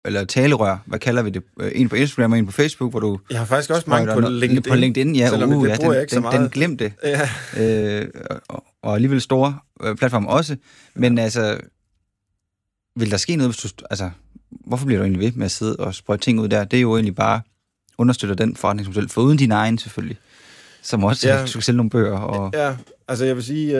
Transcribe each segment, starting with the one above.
eller talerør, hvad kalder vi det? En på Instagram og en på Facebook, hvor du... Jeg har faktisk også mange på LinkedIn. På LinkedIn, ja. Det bruger jeg ikke så meget. Den glemte. Ja. Og alligevel store platformer også. Men altså, vil der ske noget, hvis du... Altså, hvorfor bliver du egentlig ved med at sidde og sprøjte ting ud der? Det er jo egentlig bare understøtter den forretningsmodel, foruden din egen selvfølgelig, som også skal sælge nogle bøger. Og... Ja, altså jeg vil sige...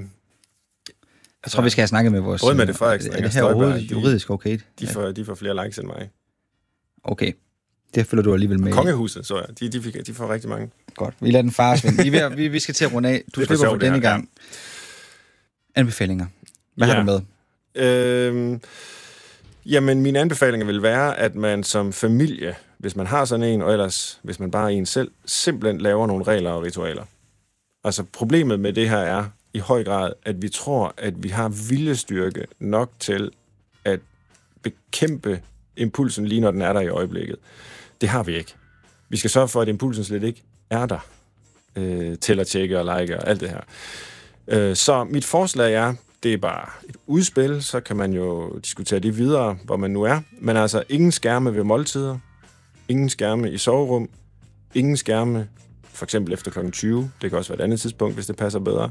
Jeg tror, vi skal have snakket med vores... Både med det Frederiksen og det her overhovedet juridisk okay? De får flere likes end mig. Okay. Det følger du alligevel med. Kongehuset, så jeg. De får rigtig mange. Godt. Vi lader den fare, Svend. Vi skal til at runde af. Du slipper for denne gang. Ja. Anbefalinger. Hvad har du med? Jamen, mine anbefalinger vil være, at man som familie, hvis man har sådan en, og ellers, hvis man bare er en selv, simpelthen laver nogle regler og ritualer. Altså, problemet med det her er i høj grad, at vi tror, at vi har viljestyrke nok til at bekæmpe impulsen lige når den er der i øjeblikket. Det har vi ikke. Vi skal sørge for, at impulsen slet ikke er der til at tjekke og like og alt det her. Så mit forslag er, det er bare et udspil, så kan man jo diskutere det videre, hvor man nu er. Men altså, ingen skærme ved måltider, ingen skærme i soverum, ingen skærme for eksempel efter kl. 20, det kan også være et andet tidspunkt, hvis det passer bedre,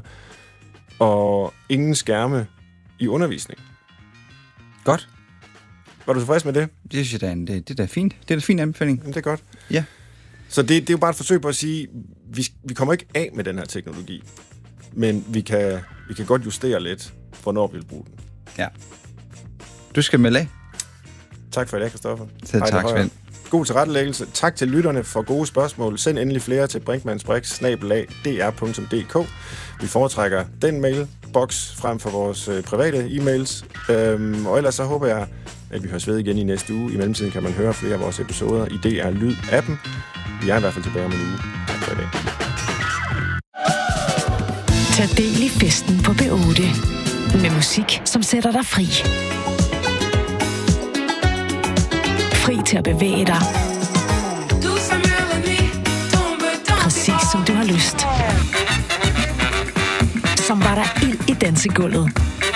og ingen skærme i undervisning. Godt. Var du tilfreds med det? Det synes jeg det er da fint. Det er da fin anbefaling. Jamen, det er godt. Ja. Så det er jo bare et forsøg på at sige, vi kommer ikke af med den her teknologi, men vi kan godt justere lidt, hvornår vi vil bruge den. Ja. Du skal melde af. Tak for i dag, Christoffer. Tak, Svend. God tilrettelæggelse. Tak til lytterne for gode spørgsmål. Send endelig flere til brinkmannsbrix@dr.dk. Vi foretrækker den mailbox frem for vores private e-mails. Og ellers så håber jeg, at vi høres ved igen i næste uge. I mellemtiden kan man høre flere af vores episoder i DR Lyd-appen. Vi er i hvert fald tilbage om en uge. Tak for i dag. Tag del i festen på B8 med musik, som sætter dig fri. Fri til at bevæge dig. Præcis som du har lyst. Som var der ild i dansegulvet.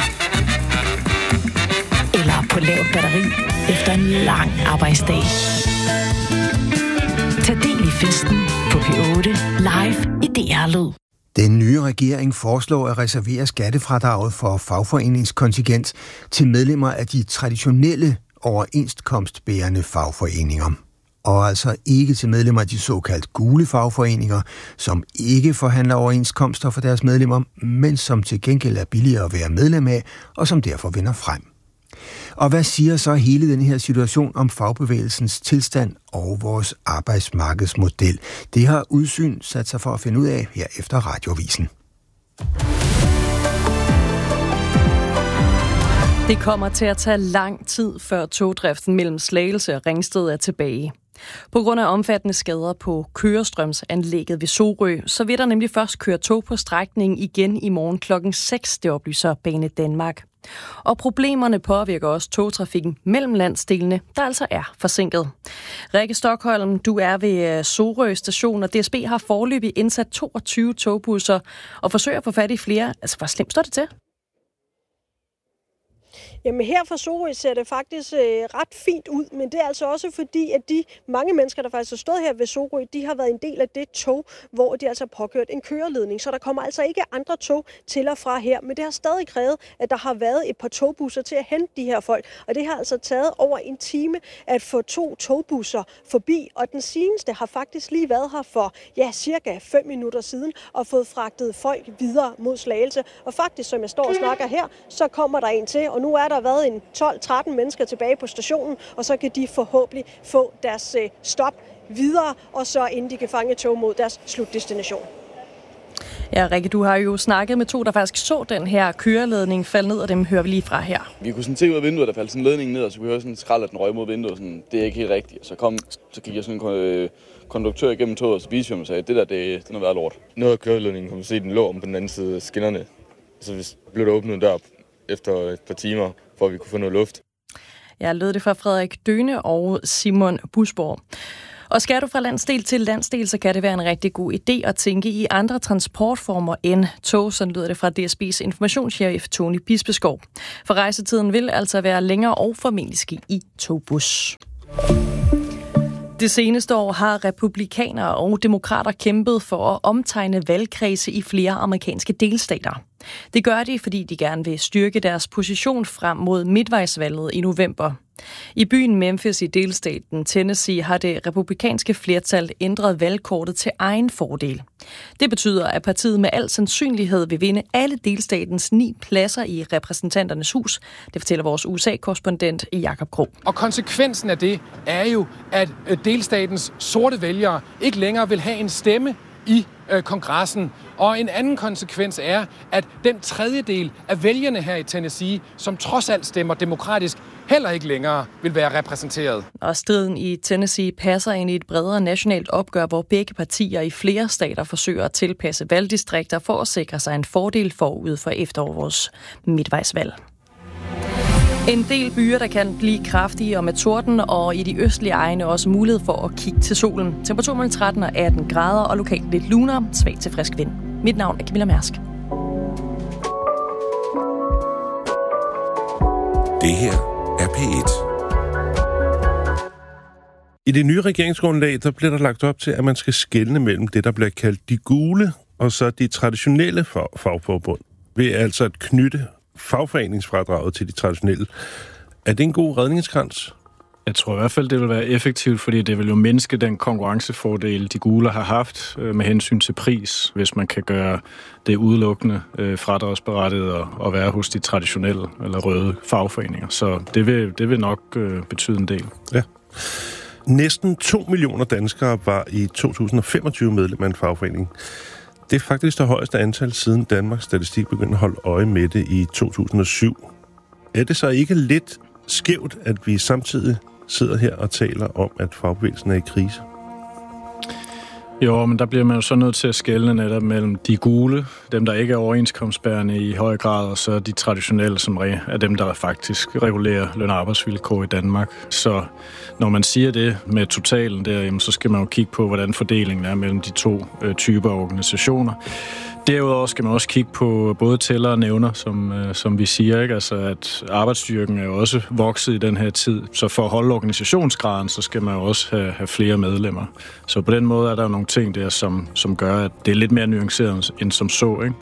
Eller på lavt batteri efter en lang arbejdsdag. Tag del i festen på P8 live i DR Lyd. Den nye regering foreslår at reservere skattefradraget for fagforeningskontingent til medlemmer af de traditionelle overenskomstbærende fagforeninger. Og altså ikke til medlemmer af de såkaldt gule fagforeninger, som ikke forhandler overenskomster for deres medlemmer, men som til gengæld er billigere at være medlem af, og som derfor vinder frem. Og hvad siger så hele den her situation om fagbevægelsens tilstand og vores arbejdsmarkedsmodel? Det har Udsyn sat sig for at finde ud af her efter Radioavisen. Det kommer til at tage lang tid, før togdriften mellem Slagelse og Ringsted er tilbage. På grund af omfattende skader på kørestrømsanlægget ved Sorø, så vil der nemlig først køre tog på strækningen igen i morgen klokken 6, det oplyser Bane Danmark. Og problemerne påvirker også togtrafikken mellem landsdelene, der altså er forsinket. Rikke Stockholm, du er ved Sorø station, og DSB har foreløbig indsat 22 togbusser og forsøger at få fat i flere. Altså, hvor slemt står det til? Jamen her fra Sorø ser det faktisk ret fint ud, men det er altså også fordi, at de mange mennesker, der faktisk har stået her ved Sorø, de har været en del af det tog, hvor de altså har påkørt en køreledning. Så der kommer altså ikke andre tog til og fra her, men det har stadig krævet, at der har været et par togbusser til at hente de her folk. Og det har altså taget over en time at få 2 togbusser forbi, og den seneste har faktisk lige været her for cirka 5 minutter siden og fået fragtet folk videre mod Slagelse. Og faktisk, som jeg står og snakker her, så kommer der en til, og nu er der været en 12-13 mennesker tilbage på stationen, og så kan de forhåbentlig få deres stop videre, og så inden de kan fange tog mod deres slutdestination. Ja, Rikke, du har jo snakket med 2, der faktisk så den her køreledning falde ned, og dem hører vi lige fra her. Vi kunne sådan se ud af vinduet, der faldt sådan en ledning ned, og så kunne vi høre sådan en skrald, at den røg mod vinduet. Sådan, det er ikke helt rigtigt. Så gik jeg sådan en konduktør igennem toget, og så viste jeg og sagde, det der, det er noget værd lort. Noget af køreledningen kunne man se, den lå om på den anden side af skinnerne. Så blev der åbnet en dør efter et par timer, for at vi kunne få noget luft. Jeg lød det fra Frederik Døne og Simon Busborg. Og skal du fra landsdel til landsdel, så kan det være en rigtig god idé at tænke i andre transportformer end tog, sådan lyder det fra DSB's informationschef Tony Bispeskov. For rejsetiden vil altså være længere og formentlig ske i togbus. Det seneste år har republikanere og demokrater kæmpet for at omtegne valgkredse i flere amerikanske delstater. Det gør de, fordi de gerne vil styrke deres position frem mod midtvejsvalget i november. I byen Memphis i delstaten Tennessee har det republikanske flertal ændret valgkortet til egen fordel. Det betyder, at partiet med al sandsynlighed vil vinde alle delstatens 9 pladser i repræsentanternes hus. Det fortæller vores USA-korrespondent Jakob Krog. Og konsekvensen af det er jo, at delstatens sorte vælgere ikke længere vil have en stemme i kongressen. Og en anden konsekvens er, at den tredjedel af vælgerne her i Tennessee, som trods alt stemmer demokratisk, heller ikke længere vil være repræsenteret. Og striden i Tennessee passer ind i et bredere nationalt opgør, hvor begge partier i flere stater forsøger at tilpasse valgdistrikter for at sikre sig en fordel forud for efterårets midtvejsvalg. En del byer, der kan blive kraftige og med torden, og i de østlige egne også mulighed for at kigge til solen. Temperatur mellem 13 og 18 grader, og lokalt lidt lunere, svag til frisk vind. Mit navn er Camilla Mærsk. Det her er P1. I det nye regeringsgrundlag, der bliver der lagt op til, at man skal skelne mellem det, der bliver kaldt de gule, og så de traditionelle fagforbund, ved altså at knytte fagforeningsfradraget til de traditionelle. Er det en god redningskrans? Jeg tror i hvert fald, det vil være effektivt, fordi det vil jo mindske den konkurrencefordel, de gule har haft med hensyn til pris, hvis man kan gøre det udelukkende fradragsberettiget og være hos de traditionelle eller røde fagforeninger. Så det vil nok betyde en del. Ja. Næsten 2 millioner danskere var i 2025 medlem af en fagforening. Det er faktisk det højeste antal siden Danmarks Statistik begyndte at holde øje med det i 2007. Er det så ikke lidt skævt, at vi samtidig sidder her og taler om, at fagbevægelsen er i krise? Jo, men der bliver man jo så nødt til at skelne netop mellem de gule, dem der ikke er overenskomstbærende i høj grad, og så de traditionelle, som er dem, der faktisk regulerer løn- og arbejdsvilkår i Danmark. Så når man siger det med totalen der, jamen, så skal man jo kigge på, hvordan fordelingen er mellem de to typer organisationer. Derudover skal man også kigge på både tæller og nævner, som vi siger, ikke? Altså, at arbejdsstyrken er jo også vokset i den her tid. Så for at holde organisationsgraden, så skal man jo også have flere medlemmer. Så på den måde er der jo nogle ting der, som gør, at det er lidt mere nuanceret end som så, ikke?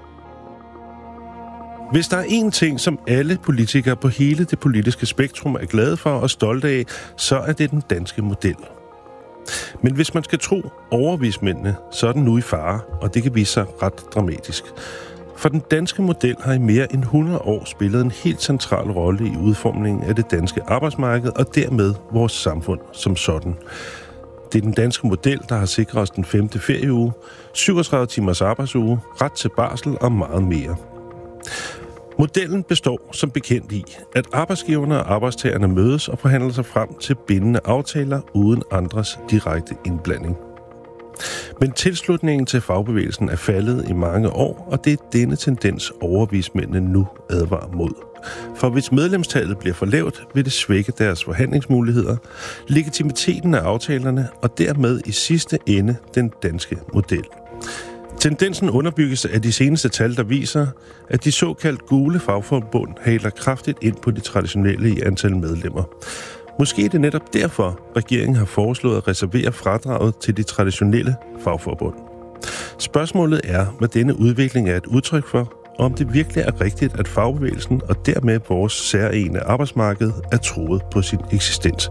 Hvis der er én ting, som alle politikere på hele det politiske spektrum er glade for og stolte af, så er det den danske model. Men hvis man skal tro overvismændene, så er den nu i fare, og det kan vise sig ret dramatisk. For den danske model har i mere end 100 år spillet en helt central rolle i udformningen af det danske arbejdsmarked, og dermed vores samfund som sådan. Det er den danske model, der har sikret os den 5. ferieuge, 37 timers arbejdsuge, ret til barsel og meget mere. Modellen består som bekendt i, at arbejdsgiverne og arbejdstagerne mødes og forhandler sig frem til bindende aftaler uden andres direkte indblanding. Men tilslutningen til fagbevægelsen er faldet i mange år, og det er denne tendens overvismændene nu advarer mod. For hvis medlemstallet bliver for lavt, vil det svække deres forhandlingsmuligheder, legitimiteten af aftalerne og dermed i sidste ende den danske model. Tendensen underbygges af de seneste tal, der viser, at de såkaldt gule fagforbund haler kraftigt ind på de traditionelle i antal medlemmer. Måske er det netop derfor, regeringen har foreslået at reservere fradraget til de traditionelle fagforbund. Spørgsmålet er, hvad denne udvikling er et udtryk for, og om det virkelig er rigtigt, at fagbevægelsen og dermed vores særegne arbejdsmarked er truet på sin eksistens.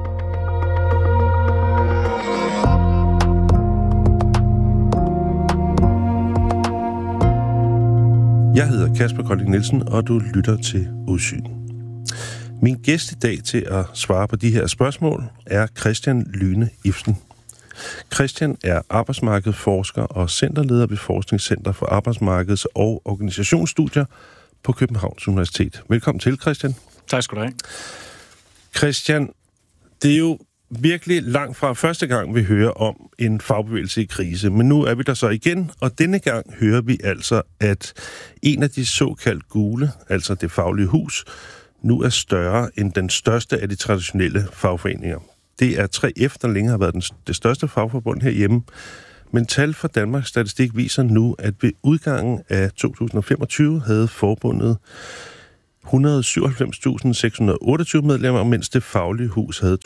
Jeg hedder Kasper Kolding Nielsen, og du lytter til Udsyn. Min gæst i dag til at svare på de her spørgsmål er Christian Lyne Ibsen. Christian er arbejdsmarkedsforsker og centerleder ved Forskningscenter for Arbejdsmarkeds- og Organisationsstudier på Københavns Universitet. Velkommen til, Christian. Tak skal du have. Christian, det er jo virkelig langt fra første gang, vi hører om en fagbevægelse i krise. Men nu er vi der så igen, og denne gang hører vi altså, at en af de såkaldt gule, altså det faglige hus, nu er større end den største af de traditionelle fagforeninger. Det er 3F, der længe har været det største fagforbund herhjemme. Men tal fra Danmarks Statistik viser nu, at ved udgangen af 2025 havde forbundet 197.628 medlemmer, mens det faglige hus havde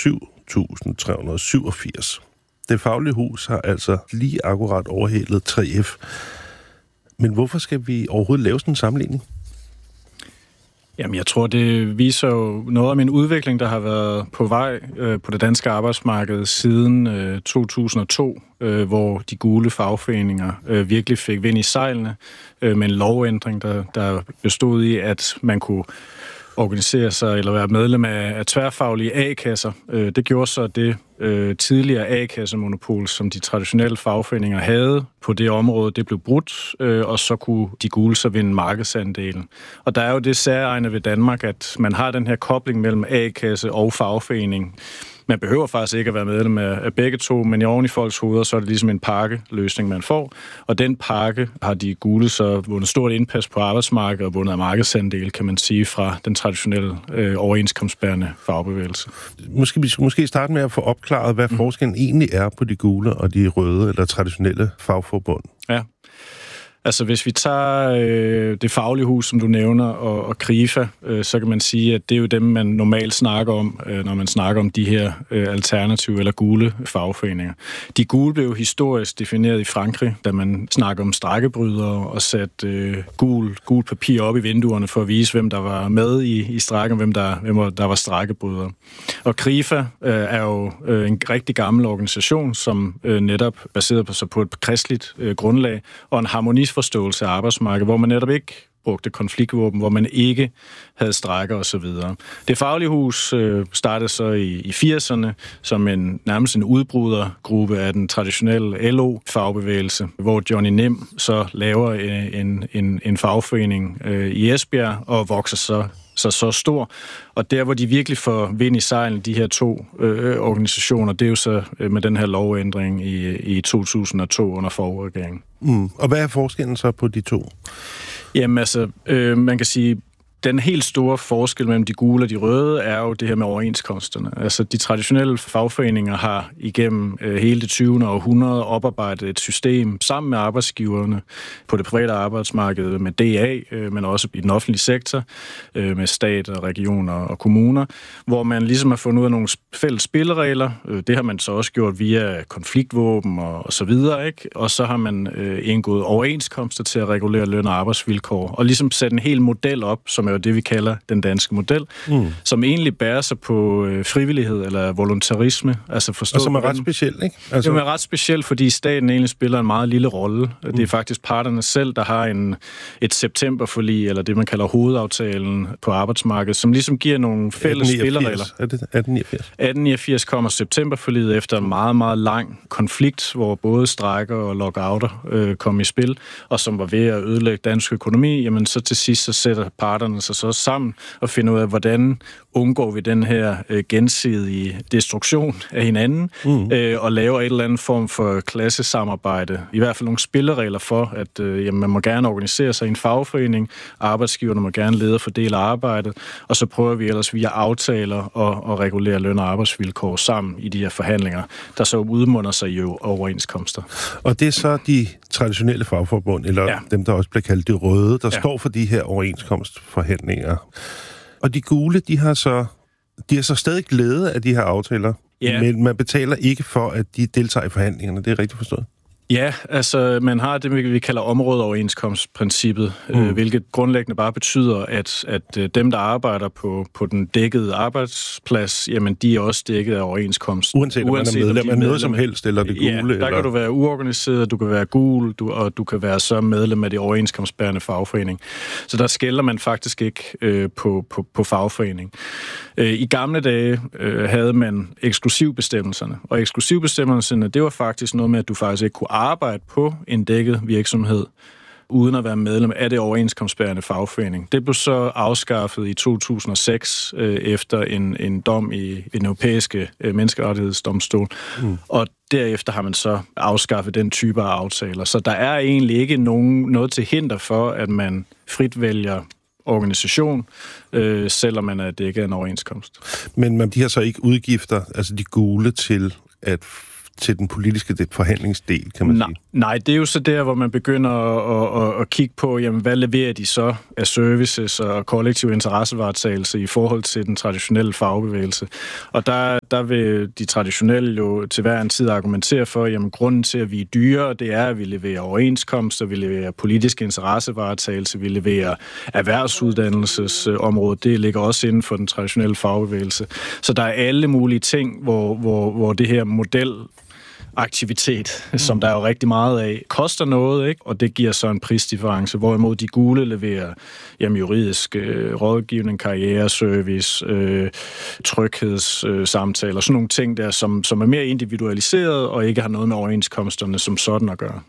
207.387. Det faglige hus har altså lige akkurat overhælet 3F. Men hvorfor skal vi overhovedet lave sådan en sammenligning? Jamen, jeg tror, det viser jo noget om en udvikling, der har været på vej på det danske arbejdsmarked siden 2002, hvor de gule fagforeninger virkelig fik vind i sejlene med en lovændring, der bestod i, at man kunne organisere sig eller være medlem af tværfaglige A-kasser. Det gjorde så det tidligere A-kassemonopol, som de traditionelle fagforeninger havde på det område, det blev brudt, og så kunne de gule så vinde markedsandelen. Og der er jo det særegne ved Danmark, at man har den her kobling mellem A-kasse og fagforening. Man behøver faktisk ikke at være medlem af begge to, men i oven i folks hoveder, så er det ligesom en pakkeløsning, man får. Og den pakke har de gule så vundet stort indpas på arbejdsmarkedet og vundet af markedsandel, kan man sige, fra den traditionelle overenskomstbærende fagbevægelse. Måske starte med at få opklaret, hvad forskellen egentlig er på de gule og de røde eller traditionelle fagforbund. Ja. Altså, hvis vi tager det faglige hus, som du nævner, og Krifa, så kan man sige, at det er jo dem, man normalt snakker om, når man snakker om de her alternative eller gule fagforeninger. De gule blev jo historisk defineret i Frankrig, da man snakker om strejkebrydere og satte gul papir op i vinduerne for at vise, hvem der var med i strejken, hvem der var strejkebrydere. Og Krifa er jo en rigtig gammel organisation, som netop baseret sig på et kristeligt grundlag og en harmonisforståelse af arbejdsmarkedet, hvor man netop ikke brugte konfliktvåben, hvor man ikke havde strejker osv. Det faglige hus startede så i 80'erne som nærmest en udbrydergruppe af den traditionelle LO-fagbevægelse, hvor Johnny Nim så laver en fagforening i Esbjerg og vokser så stor. Og der, hvor de virkelig får vind i sejlen, de her to organisationer, det er jo så med den her lovændring i 2002 under forregeringen. Og hvad er forskellen så på de to? Jamen altså, man kan sige, den helt store forskel mellem de gule og de røde er jo det her med overenskomsterne. Altså, de traditionelle fagforeninger har igennem hele det 20. århundrede oparbejdet et system sammen med arbejdsgiverne på det private arbejdsmarked med DA, men også i den offentlige sektor med stat og regioner og kommuner, hvor man ligesom har fundet ud af nogle fælles spilleregler. Det har man så også gjort via konfliktvåben og så videre, ikke? Og så har man indgået overenskomster til at regulere løn- og arbejdsvilkår, og ligesom sat en hel model op, som er det, vi kalder den danske model, som egentlig bærer sig på frivillighed eller voluntarisme. Altså forstå, og som er ret speciel, ikke? Altså... Det er ret specielt, fordi staten egentlig spiller en meget lille rolle. Det er faktisk parterne selv, der har et septemberforlig, eller det, man kalder hovedaftalen på arbejdsmarkedet, som ligesom giver nogle fælles spilleregler. Er det 1889? 1889 kommer septemberforliget efter en meget, meget lang konflikt, hvor både strejker og lockouter kom i spil, og som var ved at ødelægge dansk økonomi. Jamen så til sidst så sætter parterne sig så sammen og finder ud af, hvordan undgår vi den her gensidige destruktion af hinanden, og laver et eller andet form for klassesamarbejde. I hvert fald nogle spilleregler for, at man må gerne organisere sig i en fagforening, arbejdsgiverne må gerne lede og fordele arbejdet, og så prøver vi ellers via aftaler og regulere løn- og arbejdsvilkår sammen i de her forhandlinger, der så udmunder sig i overenskomster. Og det er så de traditionelle fagforbund, eller dem, der også bliver kaldt de røde, der står for de her overenskomstforhandlinger. Og de gule, de har så stadig glæde af de her aftaler, men man betaler ikke for, at de deltager i forhandlingerne. Det er rigtigt forstået? Ja, altså man har det, vi kalder områdeoverenskomstprincippet, hvilket grundlæggende bare betyder, at dem, der arbejder på den dækkede arbejdsplads, jamen de er også dækket af overenskomst. Uanset om man er medlem af noget som helst, eller det gule? Der kan du være uorganiseret, du kan være gul, og du kan være så medlem af det overenskomstbærende fagforening. Så der skelner man faktisk ikke på fagforening. I gamle dage havde man eksklusivbestemmelserne, og eksklusivbestemmelserne, det var faktisk noget med, at du faktisk ikke kunne arbejde på en dækket virksomhed, uden at være medlem af det overenskomstbærende fagforening. Det blev så afskaffet i 2006 efter en dom i den europæiske menneskerettighedsdomstol, og derefter har man så afskaffet den type af aftaler. Så der er egentlig ikke noget til hinder for, at man frit vælger organisation, selvom man er dækket af en overenskomst. Men de har så ikke udgifter, altså de gule, til den politiske forhandlingsdel, kan man sige? Nej, det er jo så der, hvor man begynder at kigge på, jamen, hvad leverer de så af services og kollektiv interessevaretagelse i forhold til den traditionelle fagbevægelse. Og der vil de traditionelle jo til hver en tid argumentere for, jamen, grunden til, at vi er dyre, det er, at vi leverer overenskomster, vi leverer politisk interessevaretagelse, vi leverer erhvervsuddannelsesområdet, det ligger også inden for den traditionelle fagbevægelse. Så der er alle mulige ting, hvor det her modelaktivitet, som der er jo rigtig meget af, koster noget, ikke? Og det giver så en prisdifference, hvorimod de gule leverer juridisk rådgivning, karriereservice, tryghedssamtaler, sådan nogle ting der, som er mere individualiseret og ikke har noget med overenskomsterne som sådan at gøre.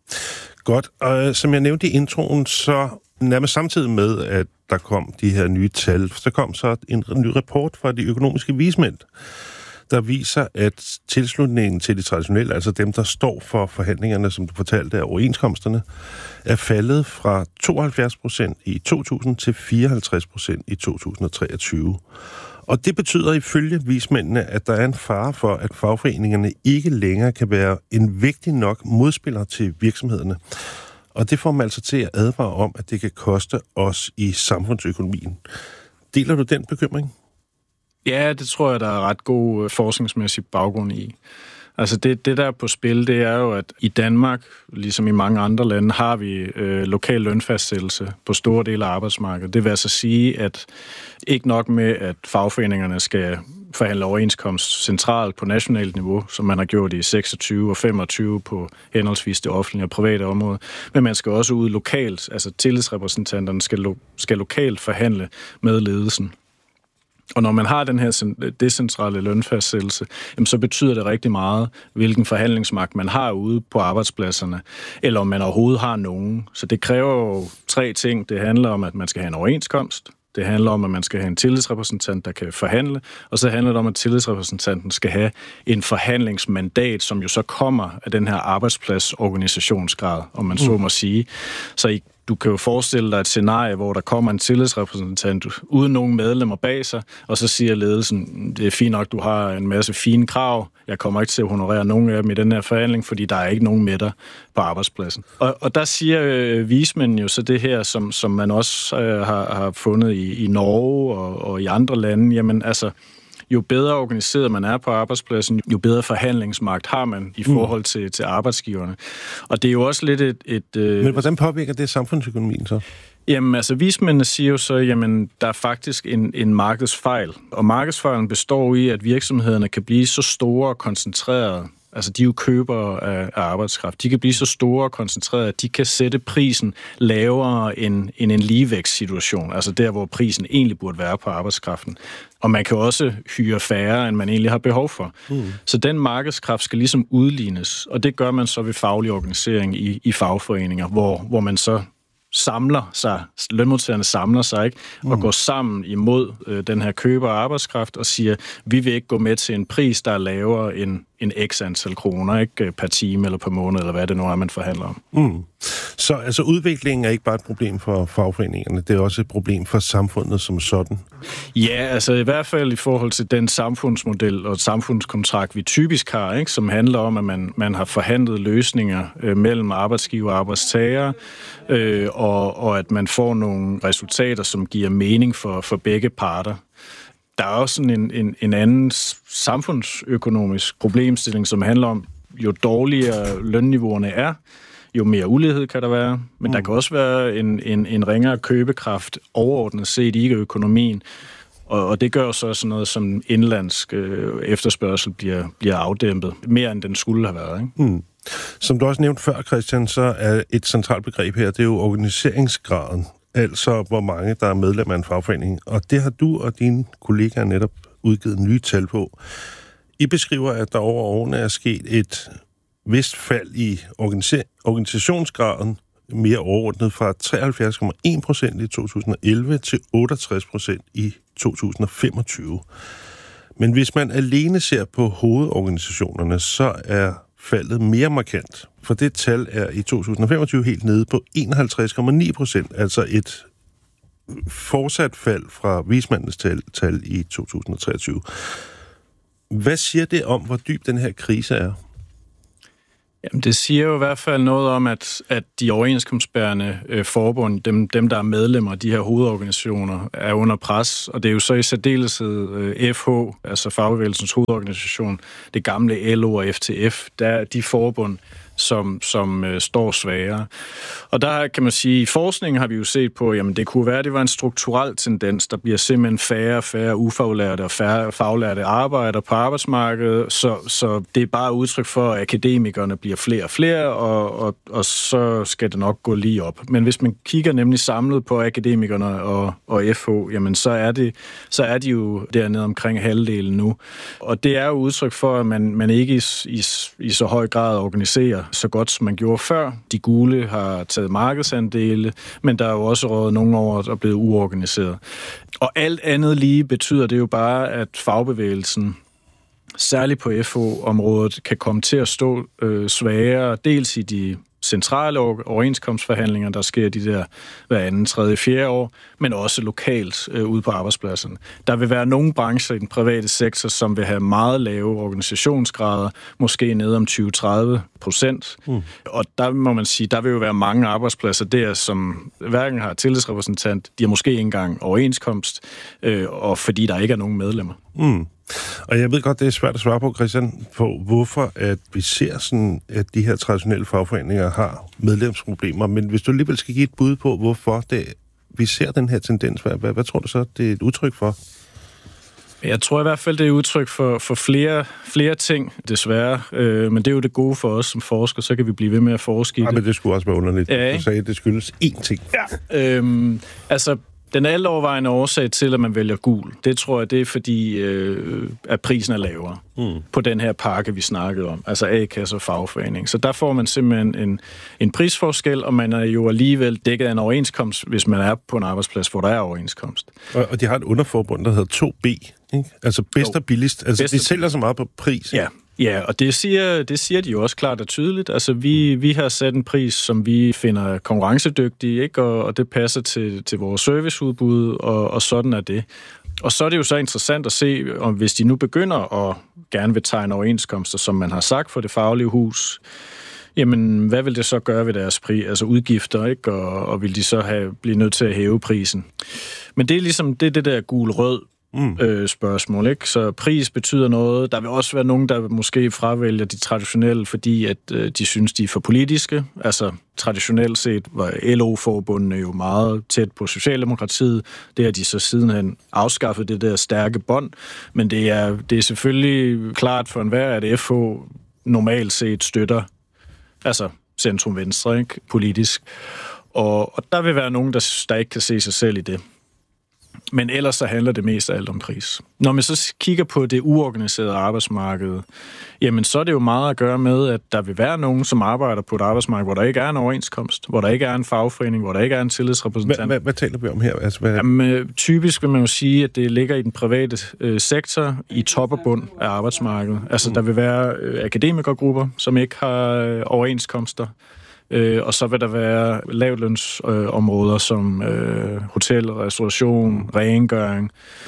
Godt, og som jeg nævnte i introen, så nærmest samtidig med, at der kom de her nye tal, så kom så en ny rapport fra de økonomiske vismænd, der viser, at tilslutningen til de traditionelle, altså dem, der står for forhandlingerne, som du fortalte af overenskomsterne, er faldet fra 72% i 2000 til 54% i 2023. Og det betyder ifølge vismændene, at der er en fare for, at fagforeningerne ikke længere kan være en vigtig nok modspiller til virksomhederne. Og det får man altså til at advare om, at det kan koste os i samfundsøkonomien. Deler du den bekymring? Ja, det tror jeg, der er ret god forskningsmæssig baggrund i. Altså det der er på spil, det er jo, at i Danmark, ligesom i mange andre lande, har vi lokal lønfastsættelse på store dele af arbejdsmarkedet. Det vil altså sige, at ikke nok med, at fagforeningerne skal forhandle overenskomst centralt på nationalt niveau, som man har gjort i 26 og 25 på henholdsvis det offentlige og private område, men man skal også ud lokalt, altså tillidsrepræsentanterne skal lokalt forhandle med ledelsen. Og når man har den her decentrale lønfastsættelse, så betyder det rigtig meget, hvilken forhandlingsmagt man har ude på arbejdspladserne, eller om man overhovedet har nogen. Så det kræver jo 3 ting. Det handler om, at man skal have en overenskomst. Det handler om, at man skal have en tillidsrepræsentant, der kan forhandle. Og så handler det om, at tillidsrepræsentanten skal have en forhandlingsmandat, som jo så kommer af den her arbejdspladsorganisationsgrad, om man så må sige. Så du kan jo forestille dig et scenarie, hvor der kommer en tillidsrepræsentant uden nogen medlemmer bag sig, og så siger ledelsen, det er fint nok, du har en masse fine krav, jeg kommer ikke til at honorere nogen af dem i den her forhandling, fordi der er ikke nogen med dig på arbejdspladsen. Og der siger vismænden jo så det her, som man også har fundet i Norge og i andre lande, jamen altså, jo bedre organiseret man er på arbejdspladsen, jo bedre forhandlingsmagt har man i forhold til arbejdsgiverne. Og det er jo også lidt et Men hvordan påvirker det samfundsøkonomien så? Jamen, altså vismændene siger jo så, jamen, der er faktisk en markedsfejl. Og markedsfejlen består i, at virksomhederne kan blive så store og koncentrerede. Altså, de er jo købere af arbejdskraft. De kan blive så store og koncentrerede, at de kan sætte prisen lavere end en ligevægtssituation. Altså der, hvor prisen egentlig burde være på arbejdskraften. Og man kan også hyre færre, end man egentlig har behov for. Så den markedskraft skal ligesom udlignes. Og det gør man så ved faglig organisering i fagforeninger, hvor man så samler sig, lønmodtagerne samler sig, ikke, og går sammen imod den her køber af arbejdskraft og siger, vi vil ikke gå med til en pris, der er lavere end x antal kroner, ikke, per time eller per måned, eller hvad det nu er, man forhandler om. Så altså udviklingen er ikke bare et problem for fagforeningerne, det er også et problem for samfundet som sådan? Ja, altså i hvert fald i forhold til den samfundsmodel og samfundskontrakt, vi typisk har, ikke, som handler om, at man har forhandlet løsninger mellem arbejdsgiver og arbejdstager, og at man får nogle resultater, som giver mening for begge parter. Der er også en anden samfundsøkonomisk problemstilling, som handler om, jo dårligere lønniveauerne er, jo mere ulighed kan der være, men der kan også være en ringere købekraft overordnet set i økonomien, og det gør så sådan noget, som indlandsk efterspørgsel bliver afdæmpet, mere end den skulle have været, ikke? Som du også nævnte før, Christian, så er et centralt begreb her, det er jo organiseringsgraden, altså hvor mange der er medlem af en fagforening, og det har du og dine kollegaer netop udgivet nye tal på. I beskriver, at der over årene er sket et vist fald i organisationsgraden, mere overordnet fra 73,1% i 2011 til 68% i 2025. Men hvis man alene ser på hovedorganisationerne, så er faldet mere markant. For det tal er i 2025 helt nede på 51,9%, altså et fortsat fald fra vismandens tal i 2023. Hvad siger det om, hvor dyb den her krise er? Jamen, det siger jo i hvert fald noget om, at de overenskomstbærende forbund, dem der er medlemmer af de her hovedorganisationer, er under pres, og det er jo så i særdeleshed FH, altså Fagbevægelsens hovedorganisation, det gamle LO og FTF, der er de forbund, som står svagere. Og der kan man sige, i forskningen har vi jo set på, jamen det kunne være, at det var en strukturel tendens, der bliver simpelthen færre ufaglærte og færre faglærte arbejdere på arbejdsmarkedet, så det er bare udtryk for, at akademikerne bliver flere og flere, og så skal det nok gå lige op. Men hvis man kigger nemlig samlet på akademikerne og FH, jamen så er de jo dernede omkring halvdelen nu. Og det er jo udtryk for, at man ikke i så høj grad organiserer så godt, som man gjorde før. De gule har taget markedsandele, men der er jo også rådet nogle år og blevet uorganiseret. Og alt andet lige betyder det jo bare, at fagbevægelsen, særligt på FH-området, kan komme til at stå svagere, dels i de centrale overenskomstforhandlinger, der sker de der hver anden, tredje, fjerde år, men også lokalt ude på arbejdspladserne. Der vil være nogle brancher i den private sektor, som vil have meget lave organisationsgrader, måske ned om 20-30%. Og der må man sige, der vil jo være mange arbejdspladser der, som hverken har tillidsrepræsentant, de har måske ikke engang overenskomst, og fordi der ikke er nogen medlemmer. Og jeg ved godt, det er svært at svare på, Christian, på hvorfor at vi ser sådan, at de her traditionelle fagforeninger har medlemsproblemer. Men hvis du alligevel skal give et bud på, hvorfor vi ser den her tendens, hvad tror du så, det er et udtryk for? Jeg tror i hvert fald, det er udtryk for flere ting, desværre. Men det er jo det gode for os som forskere, så kan vi blive ved med at forske i det. Men det skulle også være underligt. Ja. Du sagde, at det skyldes én ting. Ja, den altovervejende årsag til, at man vælger gul, det tror jeg, det er fordi, at prisen er lavere på den her pakke, vi snakkede om, altså A-kasse og fagforening. Så der får man simpelthen en prisforskel, og man er jo alligevel dækket af en overenskomst, hvis man er på en arbejdsplads, hvor der er overenskomst. Og de har et underforbund, der hedder 2B, ikke? Altså bedst og billigst. Altså de sælger så meget på pris. Ja, og det siger de jo også klart og tydeligt. Altså, vi har sat en pris, som vi finder konkurrencedygtig, ikke? Og det passer til vores serviceudbud, og sådan er det. Og så er det jo så interessant at se, om hvis de nu begynder at gerne vil tegne overenskomster, som man har sagt for det faglige hus, jamen, hvad vil det så gøre ved deres altså udgifter, ikke? Og vil de så blive nødt til at hæve prisen? Men det er ligesom det der gul-rød spørgsmål, ikke? Så pris betyder noget. Der vil også være nogen, der måske fravælger de traditionelle, fordi at de synes, de er for politiske. Altså traditionelt set var LO-forbundene jo meget tæt på Socialdemokratiet. Det har de så sidenhen afskaffet, det der stærke bånd. Men det er selvfølgelig klart for enhver, at FH normalt set støtter altså centrum-venstre, ikke? Politisk. Og der vil være nogen, der ikke kan se sig selv i det. Men ellers så handler det mest af alt om pris. Når man så kigger på det uorganiserede arbejdsmarked, jamen så er det jo meget at gøre med, at der vil være nogen, som arbejder på et arbejdsmarked, hvor der ikke er en overenskomst, hvor der ikke er en fagforening, hvor der ikke er en tillidsrepræsentant. Hvad taler vi om her? Altså, Jamen, typisk vil man jo sige, at det ligger i den private sektor i top og bund af arbejdsmarkedet. Altså der vil være akademikergrupper, som ikke har overenskomster. Og så vil der være lavtlønsområder som hotel, restauration, rengøring,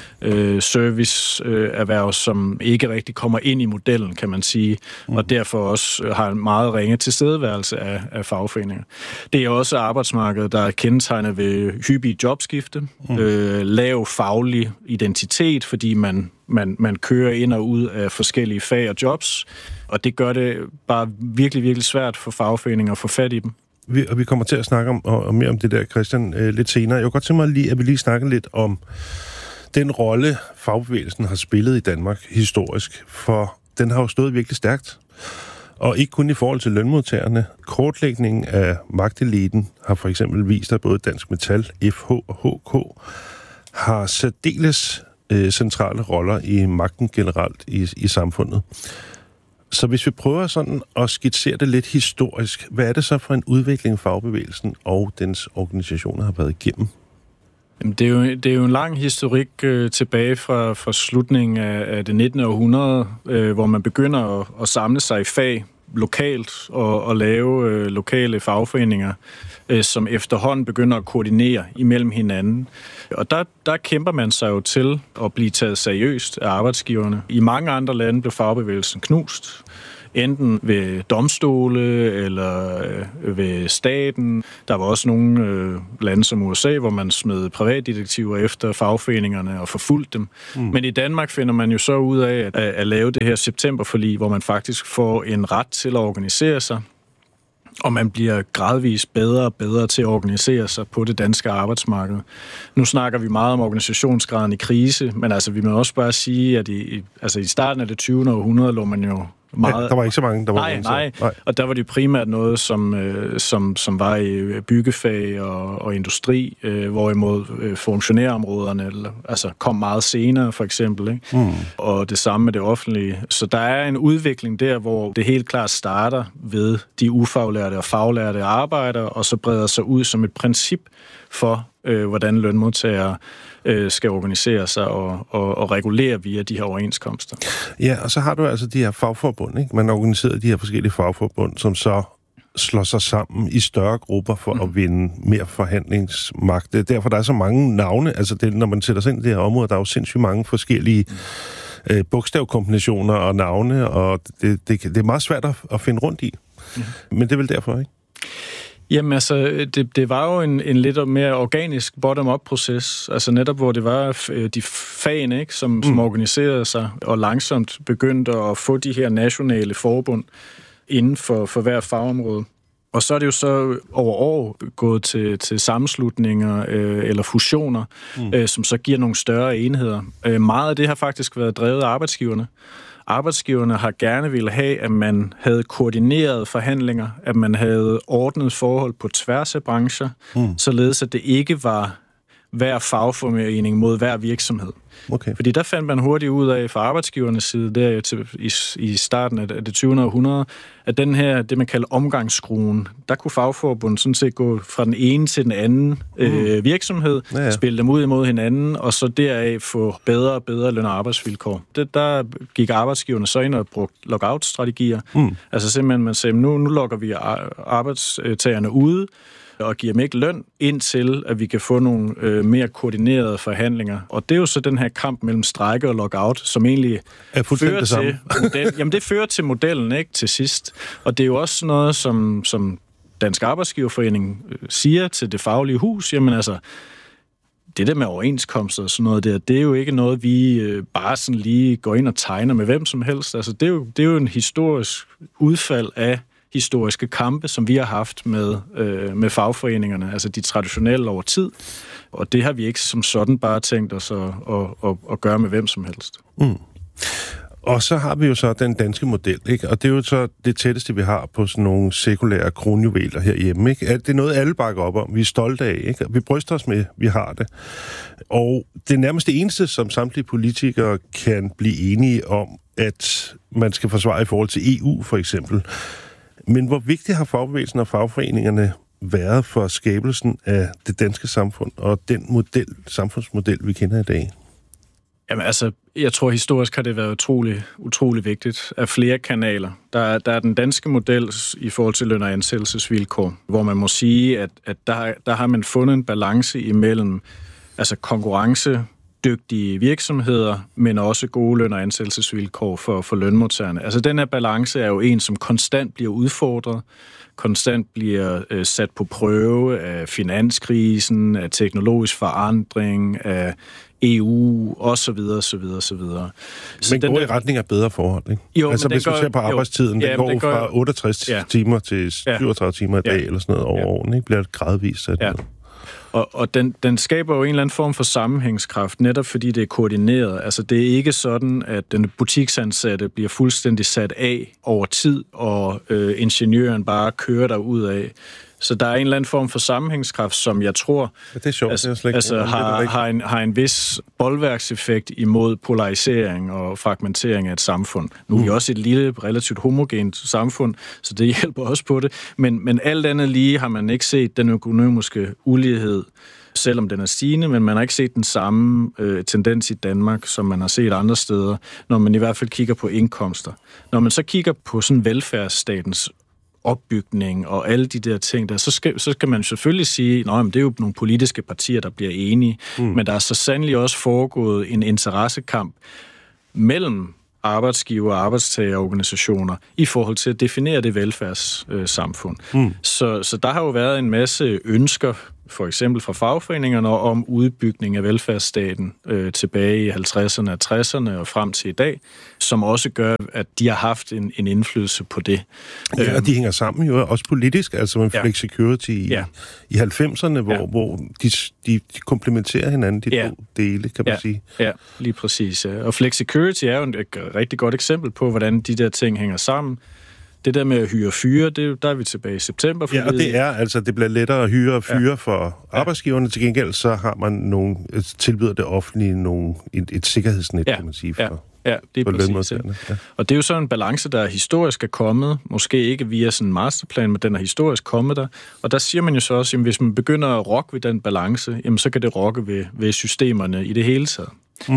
serviceerhverv, som ikke rigtig kommer ind i modellen, kan man sige, og derfor også har en meget ringe tilstedeværelse af fagforeninger. Det er også arbejdsmarkedet, der er kendetegnet ved hyppige jobskifte, lav faglig identitet, fordi man kører ind og ud af forskellige fag og jobs, og det gør det bare virkelig, virkelig svært for fagforeninger at få fat i dem. Vi kommer til at snakke om mere om det der, Christian, lidt senere. Jeg kunne godt tænke mig, at vi lige snakker lidt om den rolle, fagbevægelsen har spillet i Danmark historisk, for den har jo stået virkelig stærkt. Og ikke kun i forhold til lønmodtagerne. Kortlægningen af magteliten har for eksempel vist, at både Dansk Metal, FH og HK har særdeles centrale roller i magten generelt i samfundet. Så hvis vi prøver sådan at skitsere det lidt historisk, hvad er det så for en udvikling fagbevægelsen og dens organisationer har været igennem? Jamen, det er jo en lang historik tilbage fra slutningen af det 19. århundrede, hvor man begynder at samle sig i fag lokalt og lave lokale fagforeninger. som efterhånden begynder at koordinere imellem hinanden. Og der kæmper man sig jo til at blive taget seriøst af arbejdsgiverne. I mange andre lande blev fagbevægelsen knust. Enten ved domstole eller ved staten. Der var også nogle lande som USA, hvor man smed privatdetektiver efter fagforeningerne og forfulgte dem. Men i Danmark finder man jo så ud af at lave det her septemberforlig, hvor man faktisk får en ret til at organisere sig, og man bliver gradvist bedre og bedre til at organisere sig på det danske arbejdsmarked. Nu snakker vi meget om organisationsgraden i krise, men altså vi må også bare sige, at i starten af det 20. århundrede lå man jo meget... Der var ikke så mange, der var Nej. Og der var det primært noget, som var i byggefag og industri, hvorimod funktionærområderne kom meget senere, for eksempel. Ikke? Og det samme med det offentlige. Så der er en udvikling der, hvor det helt klart starter ved de ufaglærte og faglærte arbejdere, og så breder sig ud som et princip for, hvordan lønmodtagere skal organisere sig og regulere via de her overenskomster. Ja, og så har du altså de her fagforbund, ikke? Man organiserer de her forskellige fagforbund, som så slår sig sammen i større grupper for at vinde mere forhandlingsmagt. Det er derfor, der er så mange navne. Altså, når man sætter sig ind i det her område, der er jo sindssygt mange forskellige bogstavkombinationer og navne, og det er meget svært at finde rundt i. Men det er vel derfor, ikke? Jamen altså, det var jo en lidt mere organisk bottom-up-proces, altså netop hvor det var de fagene, ikke, som organiserede sig og langsomt begyndte at få de her nationale forbund inden for hver fagområde. Og så er det jo så over år gået til sammenslutninger eller fusioner, som så giver nogle større enheder. Meget af det har faktisk været drevet af arbejdsgiverne. Arbejdsgiverne har gerne ville have, at man havde koordineret forhandlinger, at man havde ordnet forhold på tværs af brancher, således at det ikke var hver fagforening mod hver virksomhed. Okay. Fordi der fandt man hurtigt ud af fra arbejdsgivernes side, der i starten af det 20. århundrede, at den her, det man kalder omgangsskruen, der kunne fagforbundet sådan set gå fra den ene til den anden virksomhed, spille dem ud imod hinanden, og så deraf få bedre og bedre løn- og arbejdsvilkår. Der gik arbejdsgiverne så ind og brugte lockout-strategier. Altså simpelthen, man sagde, nu lukker vi arbejdstagerne ude, og giver dem ikke løn, indtil at vi kan få nogle mere koordinerede forhandlinger. Og det er jo så den her kamp mellem strejke og lockout, som egentlig fører til jamen det fører til modellen, ikke, til sidst. Og det er jo også noget, som Dansk Arbejdsgiverforening siger til det faglige hus, jamen altså, det der med overenskomster og sådan noget der, det er jo ikke noget, vi bare sådan lige går ind og tegner med hvem som helst. Altså, det er jo en historisk udfald af historiske kampe, som vi har haft med fagforeningerne, altså de traditionelle over tid. Og det har vi ikke som sådan bare tænkt os at gøre med hvem som helst. Og så har vi jo så den danske model, ikke? Og det er jo så det tætteste, vi har på sådan nogle sekulære kronjuveler herhjemme, ikke? Det er noget, alle bakker op om. Vi er stolte af, ikke? Og vi bryster os med, vi har det. Og det er nærmest det eneste, som samtlige politikere kan blive enige om, at man skal forsvare i forhold til EU, for eksempel. Men hvor vigtigt har fagbevægelsen og fagforeningerne været for skabelsen af det danske samfund og den samfundsmodel, vi kender i dag? Jamen altså, jeg tror historisk har det været utrolig vigtigt af flere kanaler. Der er den danske model i forhold til løn- og ansættelsesvilkår, hvor man må sige, at der har man fundet en balance imellem altså konkurrencedygtige virksomheder, men også gode løn- og ansættelsesvilkår for lønmodtagerne. Altså den her balance er jo en, som konstant bliver udfordret, konstant bliver sat på prøve af finanskrisen, af teknologisk forandring, af EU, og så videre, så videre, så videre. Men går i retning af bedre forhold, ikke? Jo, altså hvis man ser på arbejdstiden, den går fra 68 timer til 37 timer i dag, eller sådan noget over årene, ikke? Bliver det gradvist sat ned. Og den skaber jo en eller anden form for sammenhængskraft, netop fordi det er koordineret. Altså det er ikke sådan, at den butiksansatte bliver fuldstændig sat af over tid, og ingeniøren bare kører derud af. Så der er en eller anden form for sammenhængskraft, som jeg tror det er sjovt, har en vis bolværkseffekt imod polarisering og fragmentering af et samfund. Nu er vi også et lille, relativt homogent samfund, så det hjælper også på det. Men alt andet lige har man ikke set den økonomiske ulighed, selvom den er stigende, men man har ikke set den samme tendens i Danmark, som man har set andre steder, når man i hvert fald kigger på indkomster. Når man så kigger på sådan velfærdsstatens opbygning og alle de der ting der, så skal man selvfølgelig sige, at det er jo nogle politiske partier, der bliver enige, men der er så sandelig også foregået en interessekamp mellem arbejdsgiver- og arbejdstagerorganisationer i forhold til at definere det velfærdssamfund. Så der har jo været en masse ønsker, for eksempel fra fagforeningerne, om udbygning af velfærdsstaten tilbage i 50'erne og 60'erne og frem til i dag, som også gør, at de har haft en indflydelse på det. Ja, og de hænger sammen jo også politisk, altså med flexicurity i 90'erne, hvor de komplementerer hinanden, de to dele, kan man sige. Ja, lige præcis. Ja. Og flexicurity er jo et rigtig godt eksempel på, hvordan de der ting hænger sammen. Det der med at hyre fyre, der er vi tilbage i september. Ja, og det bliver lettere at hyre og fyre for arbejdsgiverne. Til gengæld så har man tilbyder det offentlige et sikkerhedsnet, kan man sige, for lønmodtagerne. Ja. Og det er jo så en balance, der historisk er kommet, måske ikke via sådan en masterplan, men den er historisk kommet der. Og der siger man jo så også, at hvis man begynder at rokke ved den balance, jamen, så kan det rokke ved systemerne i det hele taget.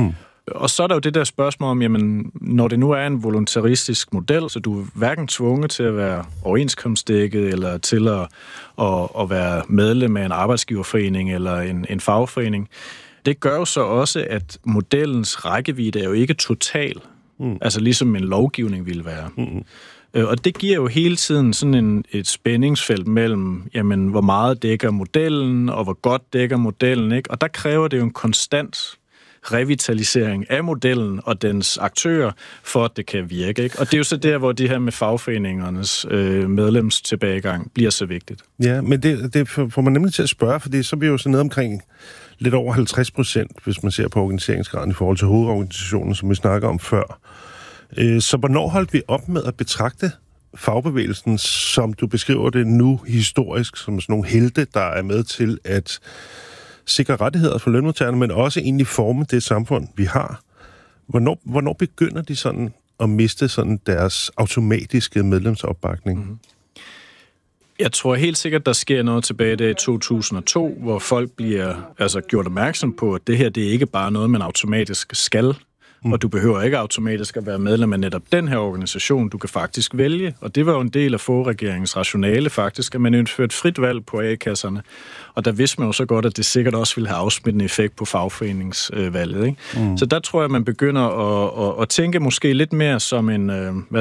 Og så er der jo det der spørgsmål om, jamen, når det nu er en voluntaristisk model, så du er hverken tvunget til at være overenskomstdækket, eller til at være medlem af en arbejdsgiverforening eller en fagforening. Det gør jo så også, at modellens rækkevidde er jo ikke total, altså ligesom en lovgivning ville være. Og det giver jo hele tiden sådan et spændingsfelt mellem, jamen, hvor meget dækker modellen, og hvor godt dækker modellen, ikke? Og der kræver det jo en konstant revitalisering af modellen og dens aktører, for at det kan virke. Ikke? Og det er jo så der, hvor det her med fagforeningernes medlemstilbagegang bliver så vigtigt. Ja, men det får man nemlig til at spørge, for så bliver jo så ned omkring lidt over 50%, hvis man ser på organiseringsgraden i forhold til hovedorganisationen, som vi snakker om før. Så hvornår holdt vi op med at betragte fagbevægelsen, som du beskriver det nu historisk, som sådan nogle helte, der er med til at sikre rettigheder for lønmodtagerne, men også egentlig forme det samfund, vi har. Hvornår begynder de sådan at miste sådan deres automatiske medlemsopbakning? Jeg tror helt sikkert, der sker noget tilbage der i 2002, hvor folk bliver gjort opmærksom på, at det her, det er ikke bare noget, man automatisk skal. Og du behøver ikke automatisk at være medlem af netop den her organisation. Du kan faktisk vælge, og det var jo en del af Fogh-regeringens rationale faktisk, at man indførte frit valg på A-kasserne. Og der vidste man jo så godt, at det sikkert også ville have afsmittende effekt på fagforeningsvalget. Ikke? Så der tror jeg, man begynder at tænke måske lidt mere som en,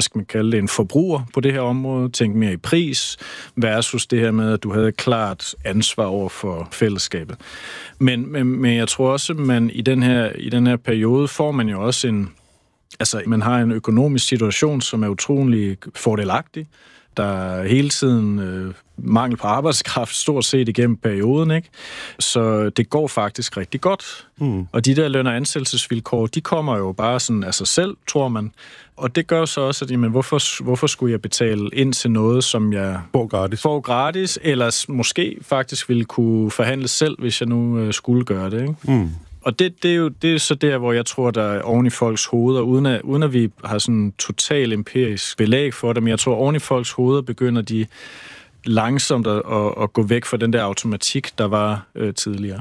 en forbruger på det her område. Tænke mere i pris, versus det her med, at du havde et klart ansvar over for fællesskabet. Men jeg tror også, at man i den her periode får man jo også man har en økonomisk situation, som er utrolig fordelagtig. Der er hele tiden mangel på arbejdskraft, stort set igennem perioden, ikke? Så det går faktisk rigtig godt. Og de der løn- og ansættelsesvilkår, de kommer jo bare sådan af sig selv, tror man. Og det gør så også, at jamen, hvorfor skulle jeg betale ind til noget, som jeg får gratis, eller måske faktisk ville kunne forhandle selv, hvis jeg nu skulle gøre det, ikke? Og det er så der, hvor jeg tror, der er oven i folks hoveder, uden at vi har sådan total empirisk belæg for det, men jeg tror, oven i folks hoveder begynder de langsomt at gå væk fra den der automatik, der var tidligere.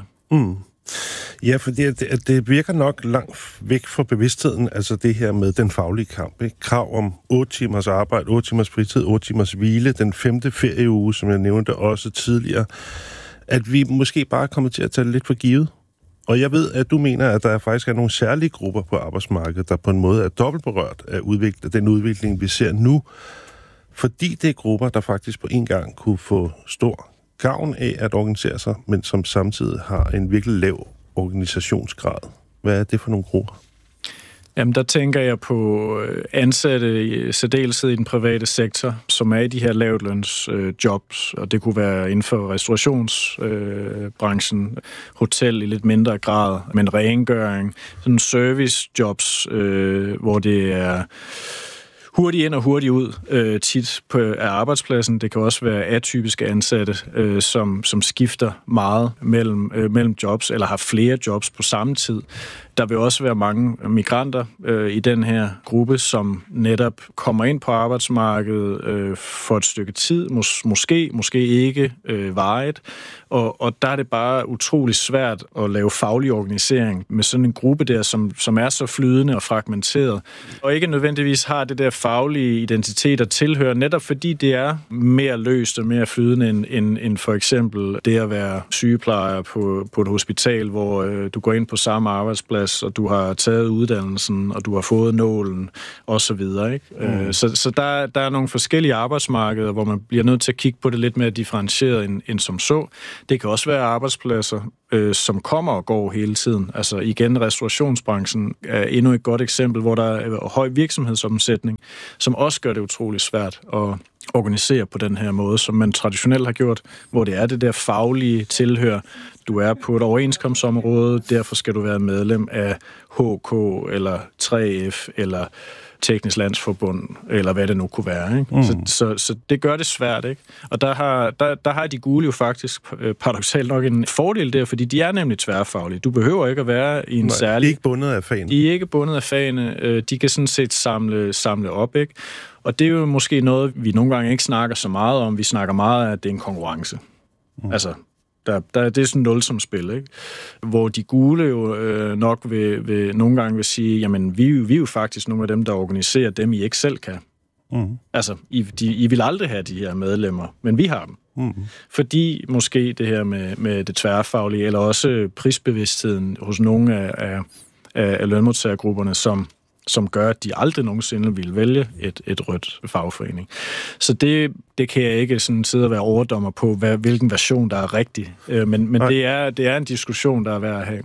Ja, for det virker nok langt væk fra bevidstheden, altså det her med den faglige kamp. Ikke? Krav om 8 timers arbejde, 8 timers fritid, 8 timers hvile, den 5. ferieuge, som jeg nævnte også tidligere, at vi måske bare er kommet til at tage det lidt for givet. Og jeg ved, at du mener, at der faktisk er nogle særlige grupper på arbejdsmarkedet, der på en måde er dobbeltberørt af den udvikling, vi ser nu, fordi det er grupper, der faktisk på en gang kunne få stor gavn af at organisere sig, men som samtidig har en virkelig lav organisationsgrad. Hvad er det for nogle grupper? Jamen, der tænker jeg på ansatte i særdeleshed i den private sektor, som er i de her lavtlønsjobs, og det kunne være inden for restaurationsbranchen, hotel i lidt mindre grad, men rengøring, sådan servicejobs, hvor det er hurtigt ind og hurtigt ud tit af arbejdspladsen. Det kan også være atypiske ansatte, som skifter meget mellem jobs, eller har flere jobs på samme tid. Der vil også være mange migranter i den her gruppe, som netop kommer ind på arbejdsmarkedet for et stykke tid, måske ikke varigt. Og der er det bare utrolig svært at lave faglig organisering med sådan en gruppe der, som er så flydende og fragmenteret, og ikke nødvendigvis har det der faglige identitet og tilhører, netop fordi det er mere løst og mere flydende end for eksempel det at være sygeplejer på et hospital, hvor du går ind på samme arbejdsplads, og du har taget uddannelsen, og du har fået nålen, og så videre, ikke? Så der er nogle forskellige arbejdsmarkeder, hvor man bliver nødt til at kigge på det lidt mere differentieret end som så. Det kan også være arbejdspladser, som kommer og går hele tiden. Altså igen, restaurationsbranchen er endnu et godt eksempel, hvor der er høj virksomhedsomsætning, som også gør det utrolig svært at organisere på den her måde, som man traditionelt har gjort, hvor det er det der faglige tilhør. Du er på et overenskomstområde, derfor skal du være medlem af HK eller 3F eller Teknisk Landsforbund, eller hvad det nu kunne være. Ikke? Så det gør det svært, ikke? Og der har de gule jo faktisk paradoksalt nok en fordel der, fordi de er nemlig tværfaglige. Du behøver ikke at være i en særlig... De er ikke bundet af fagene. De er ikke bundet af fagene. De kan sådan set samle op, ikke? Og det er jo måske noget, vi nogle gange ikke snakker så meget om. Vi snakker meget af, at det er en konkurrence. Altså, det er sådan nulsumsspil, ikke? Hvor de gule jo nok vil nogle gange vil sige, jamen, vi er jo faktisk nogle af dem, der organiserer dem, I ikke selv kan. Altså, I vil aldrig have de her medlemmer, men vi har dem. Fordi måske det her med det tværfaglige, eller også prisbevidstheden hos nogle af lønmodtagergrupperne, som gør, at de aldrig nogensinde vil vælge et rødt fagforening. Så det kan jeg ikke sådan sidde og være overdommer på, hvilken version, der er rigtig. Men det er en diskussion, der er værd at have.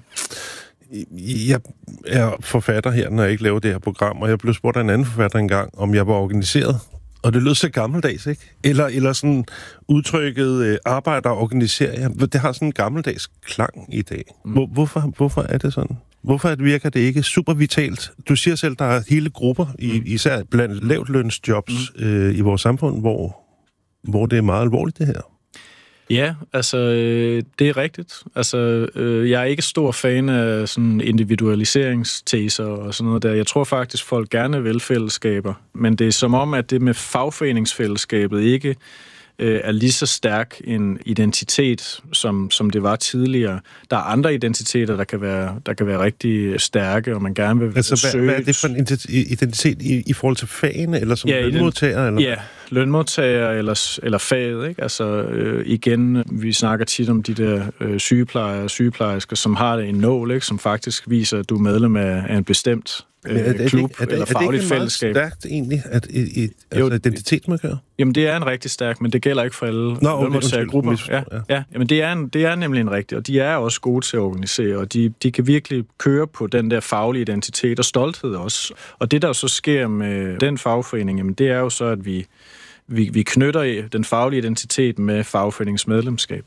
Jeg er forfatter her, når jeg ikke laver det her program, og jeg blev spurgt af en anden forfatter engang, om jeg var organiseret. Og det lød så gammeldags, ikke? Eller sådan udtrykket arbejder og organiserer. Det har sådan en gammeldags klang i dag. Hvorfor er det sådan? Hvorfor virker det ikke super vitalt? Du siger selv, der er hele grupper, især blandt lavtlønsjobs i vores samfund, hvor det er meget alvorligt, det her. Ja, altså, det er rigtigt. Altså, jeg er ikke stor fan af sådan individualiseringsteser og sådan noget der. Jeg tror faktisk, folk gerne vil fællesskaber. Men det er som om, at det med fagforeningsfællesskabet ikke er lige så stærk en identitet, som det var tidligere. Der er andre identiteter, der kan være rigtig stærke, og man gerne vil søge... Hvad er det for en identitet i forhold til fagene, eller som lønmodtager? Eller? Ja, lønmodtager eller faget, ikke? Altså igen, vi snakker tit om de der sygeplejersker, som har en nål, ikke? Som faktisk viser, at du er medlem af en bestemt klub eller fagligt fællesskab. Er det ikke meget stærkt egentlig, at identitetsmarkør? Jamen, det er en rigtig stærk, men det gælder ikke for alle lønmodtagergrupper. Ja. Jamen, det er nemlig en rigtig, og de er også gode til at organisere, og de kan virkelig køre på den der faglige identitet og stolthed også. Og det, der så sker med den fagforening, jamen, det er jo så, at vi knytter den faglige identitet med fagforeningsmedlemskab.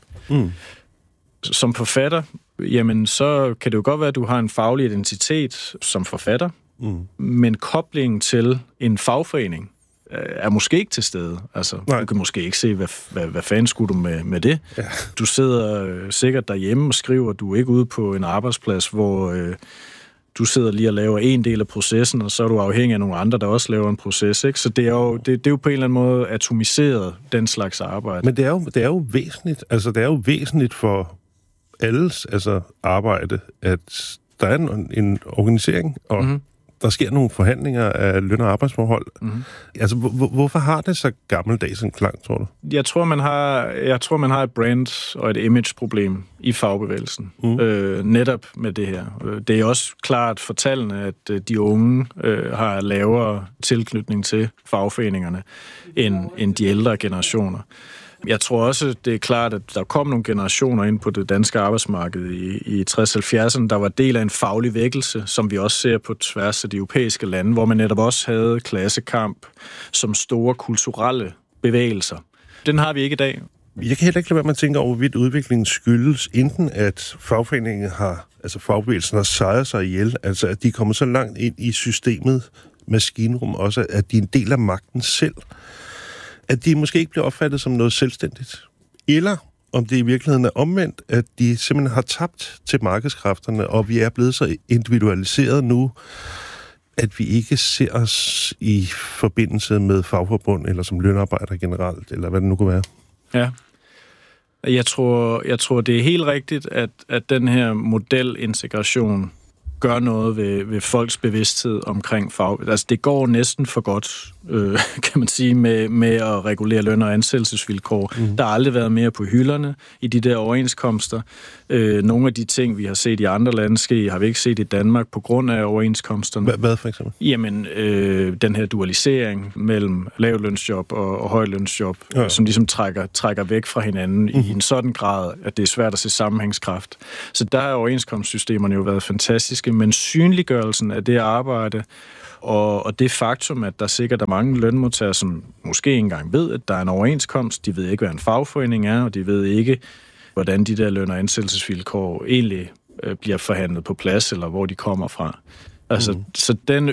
Som forfatter, jamen, så kan det jo godt være, at du har en faglig identitet som forfatter, men koblingen til en fagforening er måske ikke til stede. Altså, du kan måske ikke se, hvad fanden skulle du med det? Ja. Du sidder sikkert derhjemme og skriver, du er ikke ude på en arbejdsplads, hvor du sidder lige og laver en del af processen, og så er du afhængig af nogle andre, der også laver en proces, ikke? Så det er jo på en eller anden måde atomiseret, den slags arbejde. Men det er jo væsentligt. Altså, det er jo væsentligt for alles arbejde, at der er en organisering, og der sker nogle forhandlinger af løn- og arbejdsforhold. Altså, hvorfor har det så gammeldags en klang, tror du? Jeg tror, man har et brand og et image-problem i fagbevægelsen. Netop med det her. Det er også klart fortællende, at de unge har lavere tilknytning til fagforeningerne end de ældre generationer. Jeg tror også, det er klart, at der kom nogle generationer ind på det danske arbejdsmarked i 60-70'erne, der var del af en faglig vækkelse, som vi også ser på tværs af de europæiske lande, hvor man netop også havde klassekamp som store kulturelle bevægelser. Den har vi ikke i dag. Jeg kan heller ikke lade være med at tænke over, hvorvidt udviklingen skyldes enten, at fagbevægelsen har sejret sig ihjel, altså at de er kommet så langt ind i systemet, maskinrum også, at de er en del af magten selv, at de måske ikke bliver opfattet som noget selvstændigt. Eller om det i virkeligheden er omvendt, at de simpelthen har tabt til markedskræfterne, og vi er blevet så individualiseret nu, at vi ikke ser os i forbindelse med fagforbund, eller som lønarbejder generelt, eller hvad det nu kunne være. Ja. Jeg tror, det er helt rigtigt, at den her modelintegration gør noget ved folks bevidsthed omkring fag. Altså, det går næsten for godt, kan man sige, med at regulere løn- og ansættelsesvilkår. Der har aldrig været mere på hylderne i de der overenskomster. Nogle af de ting, vi har set i andre lande ske, har vi ikke set i Danmark på grund af overenskomsterne. Hvad for eksempel? Jamen, den her dualisering mellem lavlønsjob og højlønsjob, som ligesom trækker væk fra hinanden i en sådan grad, at det er svært at se sammenhængskraft. Så der har overenskomstsystemerne jo været fantastiske, men synliggørelsen af det arbejde, og det faktum, at der sikkert er mange lønmodtagere, som måske ikke engang ved, at der er en overenskomst, de ved ikke, hvad en fagforening er, og de ved ikke, hvordan de der løn- og ansættelsesvilkår egentlig bliver forhandlet på plads, eller hvor de kommer fra. Altså, så den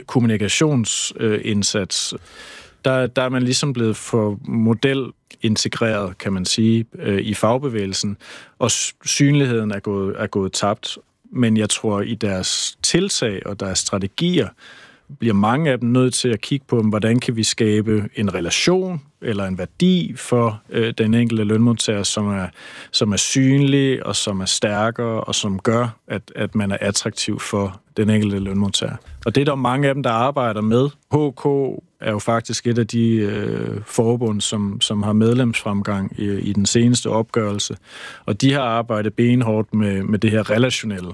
kommunikationsindsats, der er man ligesom blevet for modelintegreret, kan man sige, i fagbevægelsen, og synligheden er gået tabt. Men jeg tror, i deres tiltag og deres strategier, bliver mange af dem nødt til at kigge på, hvordan kan vi skabe en relation eller en værdi for den enkelte lønmodtager, som er synlig og som er stærkere og som gør, at man er attraktiv for den enkelte lønmodtager. Og det er der mange af dem, der arbejder med. HK er jo faktisk et af de forbund, som har medlemsfremgang i den seneste opgørelse. Og de har arbejdet benhårdt med det her relationelle,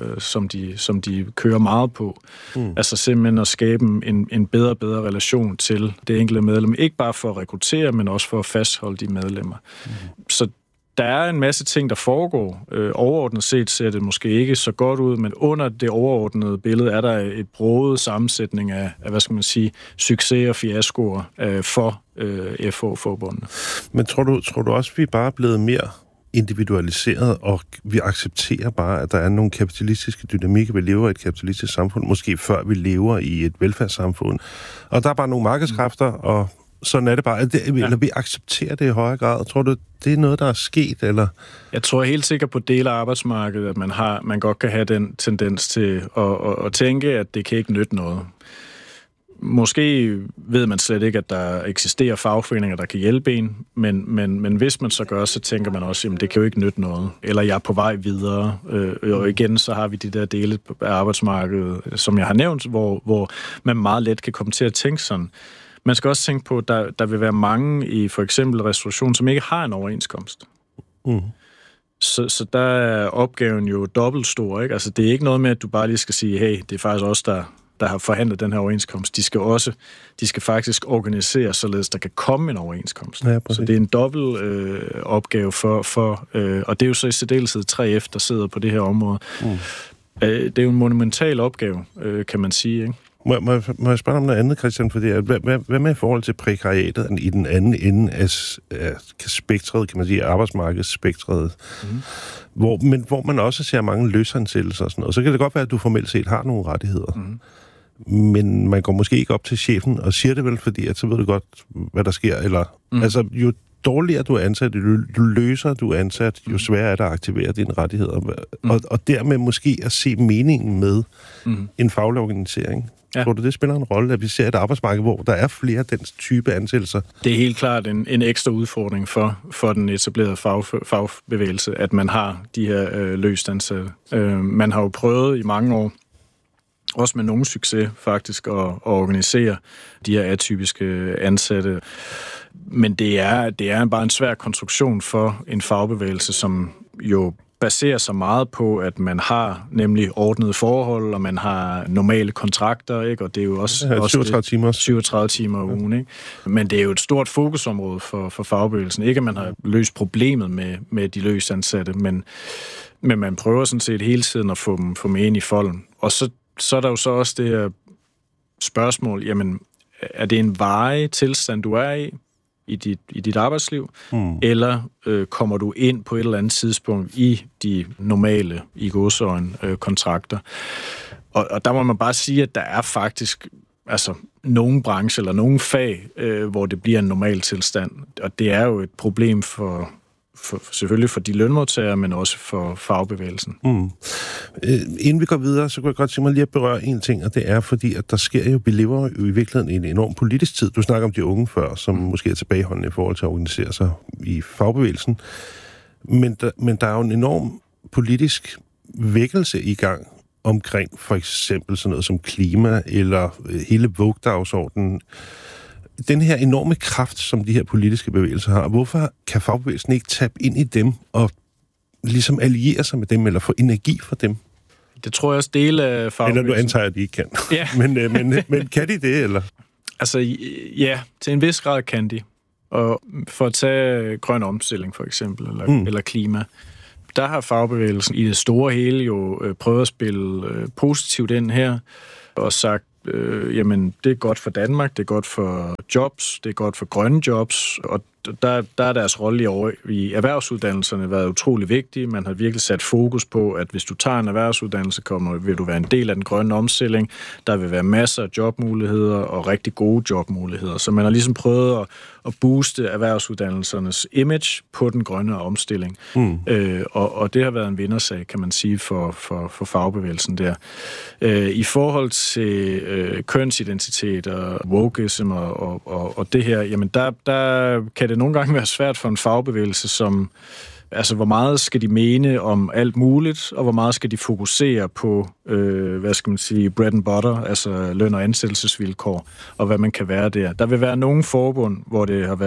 som de kører meget på. Altså simpelthen at skabe en bedre og bedre relation til det enkelte medlem. Ikke bare for at rekruttere, men også for at fastholde de medlemmer. Så der er en masse ting, der foregår. Overordnet set ser det måske ikke så godt ud, men under det overordnede billede er der et broget sammensætning af hvad skal man sige, succes og fiaskoer for FH-forbundene. Men tror du også, vi er bare blevet mere individualiseret, og vi accepterer bare, at der er nogle kapitalistiske dynamikker. Vi lever i et kapitalistisk samfund, måske før vi lever i et velfærdssamfund. Og der er bare nogle markedskræfter, og sådan er det bare. Eller vi accepterer det i højere grad. Tror du, det er noget, der er sket, eller? Jeg tror helt sikkert på dele af arbejdsmarkedet, at man godt kan have den tendens til at tænke, at det kan ikke nytte noget. Måske ved man slet ikke, at der eksisterer fagforeninger, der kan hjælpe en, men hvis man så gør, så tænker man også, at det kan jo ikke nytte noget. Eller jeg er på vej videre. Og igen, så har vi de der dele af arbejdsmarkedet, som jeg har nævnt, hvor man meget let kan komme til at tænke sådan. Man skal også tænke på, at der vil være mange i for eksempel restauration, som ikke har en overenskomst. Så der er opgaven jo dobbelt stor, ikke? Altså, det er ikke noget med, at du bare lige skal sige, hey, det er faktisk os, der har forhandlet den her overenskomst. De skal faktisk organisere, således der kan komme en overenskomst. Ja, så det er en dobbelt opgave og det er jo så i særdeleshed 3F, der sidder på det her område. Det er jo en monumental opgave, kan man sige, ikke? Må jeg spørge om noget andet, Christian? Fordi, hvad med i forhold til prekariatet i den anden ende af spektret, kan man sige, arbejdsmarkedsspektret, hvor man også ser mange løsansættelser og sådan noget. Så kan det godt være, at du formelt set har nogle rettigheder. Men man går måske ikke op til chefen og siger det vel, fordi at så ved du godt, hvad der sker. Eller, altså, jo dårligere du er ansat, jo løsere du er ansat, jo sværere er det at aktivere dine rettigheder. Og dermed måske at se meningen med en faglig organisering. Ja. Tror du, det spiller en rolle, at vi ser et arbejdsmarked, hvor der er flere af den type ansættelser? Det er helt klart en ekstra udfordring for den etablerede fagbevægelse, at man har de her løst ansatte. Man har jo prøvet i mange år, også med nogen succes faktisk, at organisere de her atypiske ansatte. Men det er bare en svær konstruktion for en fagbevægelse, som jo baserer sig meget på, at man har nemlig ordnede forhold, og man har normale kontrakter, ikke? Og det er jo også 37 timer om ugen, ikke? Men det er jo et stort fokusområde for fagbevægelsen. Ikke at man har løst problemet med de løsansatte, men man prøver sådan set hele tiden at få dem ind i folden. Og så er der jo så også det her spørgsmål, jamen, er det en varig tilstand, du er i dit arbejdsliv, eller kommer du ind på et eller andet tidspunkt i de normale, i gåseøjne, kontrakter. Og der må man bare sige, at der er faktisk nogle brancher eller nogle fag, hvor det bliver en normal tilstand. Og det er jo et problem for selvfølgelig for de lønmodtagere, men også for fagbevægelsen. Inden vi går videre, så kunne jeg godt tænke mig lige at berøre en ting, og det er fordi, at der sker jo, vi lever jo i virkeligheden i en enorm politisk tid. Du snakker om de unge før, som måske er tilbageholdende i forhold til at organisere sig i fagbevægelsen. Men der er jo en enorm politisk vækkelse i gang omkring for eksempel sådan noget som klima eller hele Vogue-dagsordenen. Den her enorme kraft, som de her politiske bevægelser har, hvorfor kan fagbevægelsen ikke tabe ind i dem og ligesom alliere sig med dem, eller få energi fra dem? Det tror jeg også dele af fagbevægelsen. Eller du antager, at de ikke kan. Ja. men kan de det, eller? Altså, ja, til en vis grad kan de. Og for at tage grøn omstilling, for eksempel, eller klima, der har fagbevægelsen i det store hele jo prøvet at spille positivt ind her, og sagt, jamen, det er godt for Danmark, det er godt for jobs, det er godt for grønne jobs, og der er deres rolle i erhvervsuddannelserne været utrolig vigtig. Man har virkelig sat fokus på, at hvis du tager en erhvervsuddannelse, vil du være en del af den grønne omstilling. Der vil være masser af jobmuligheder og rigtig gode jobmuligheder. Så man har ligesom prøvet at booste erhvervsuddannelsernes image på den grønne omstilling. Og det har været en vindersag, kan man sige, for fagbevægelsen der. I forhold til kønsidentitet og wokeism og det her, jamen der kan det nogle gange være svært for en fagbevægelse, som, altså hvor meget skal de mene om alt muligt, og hvor meget skal de fokusere på, bread and butter, altså løn- og ansættelsesvilkår, og hvad man kan være der. Der vil være nogle forbund, hvor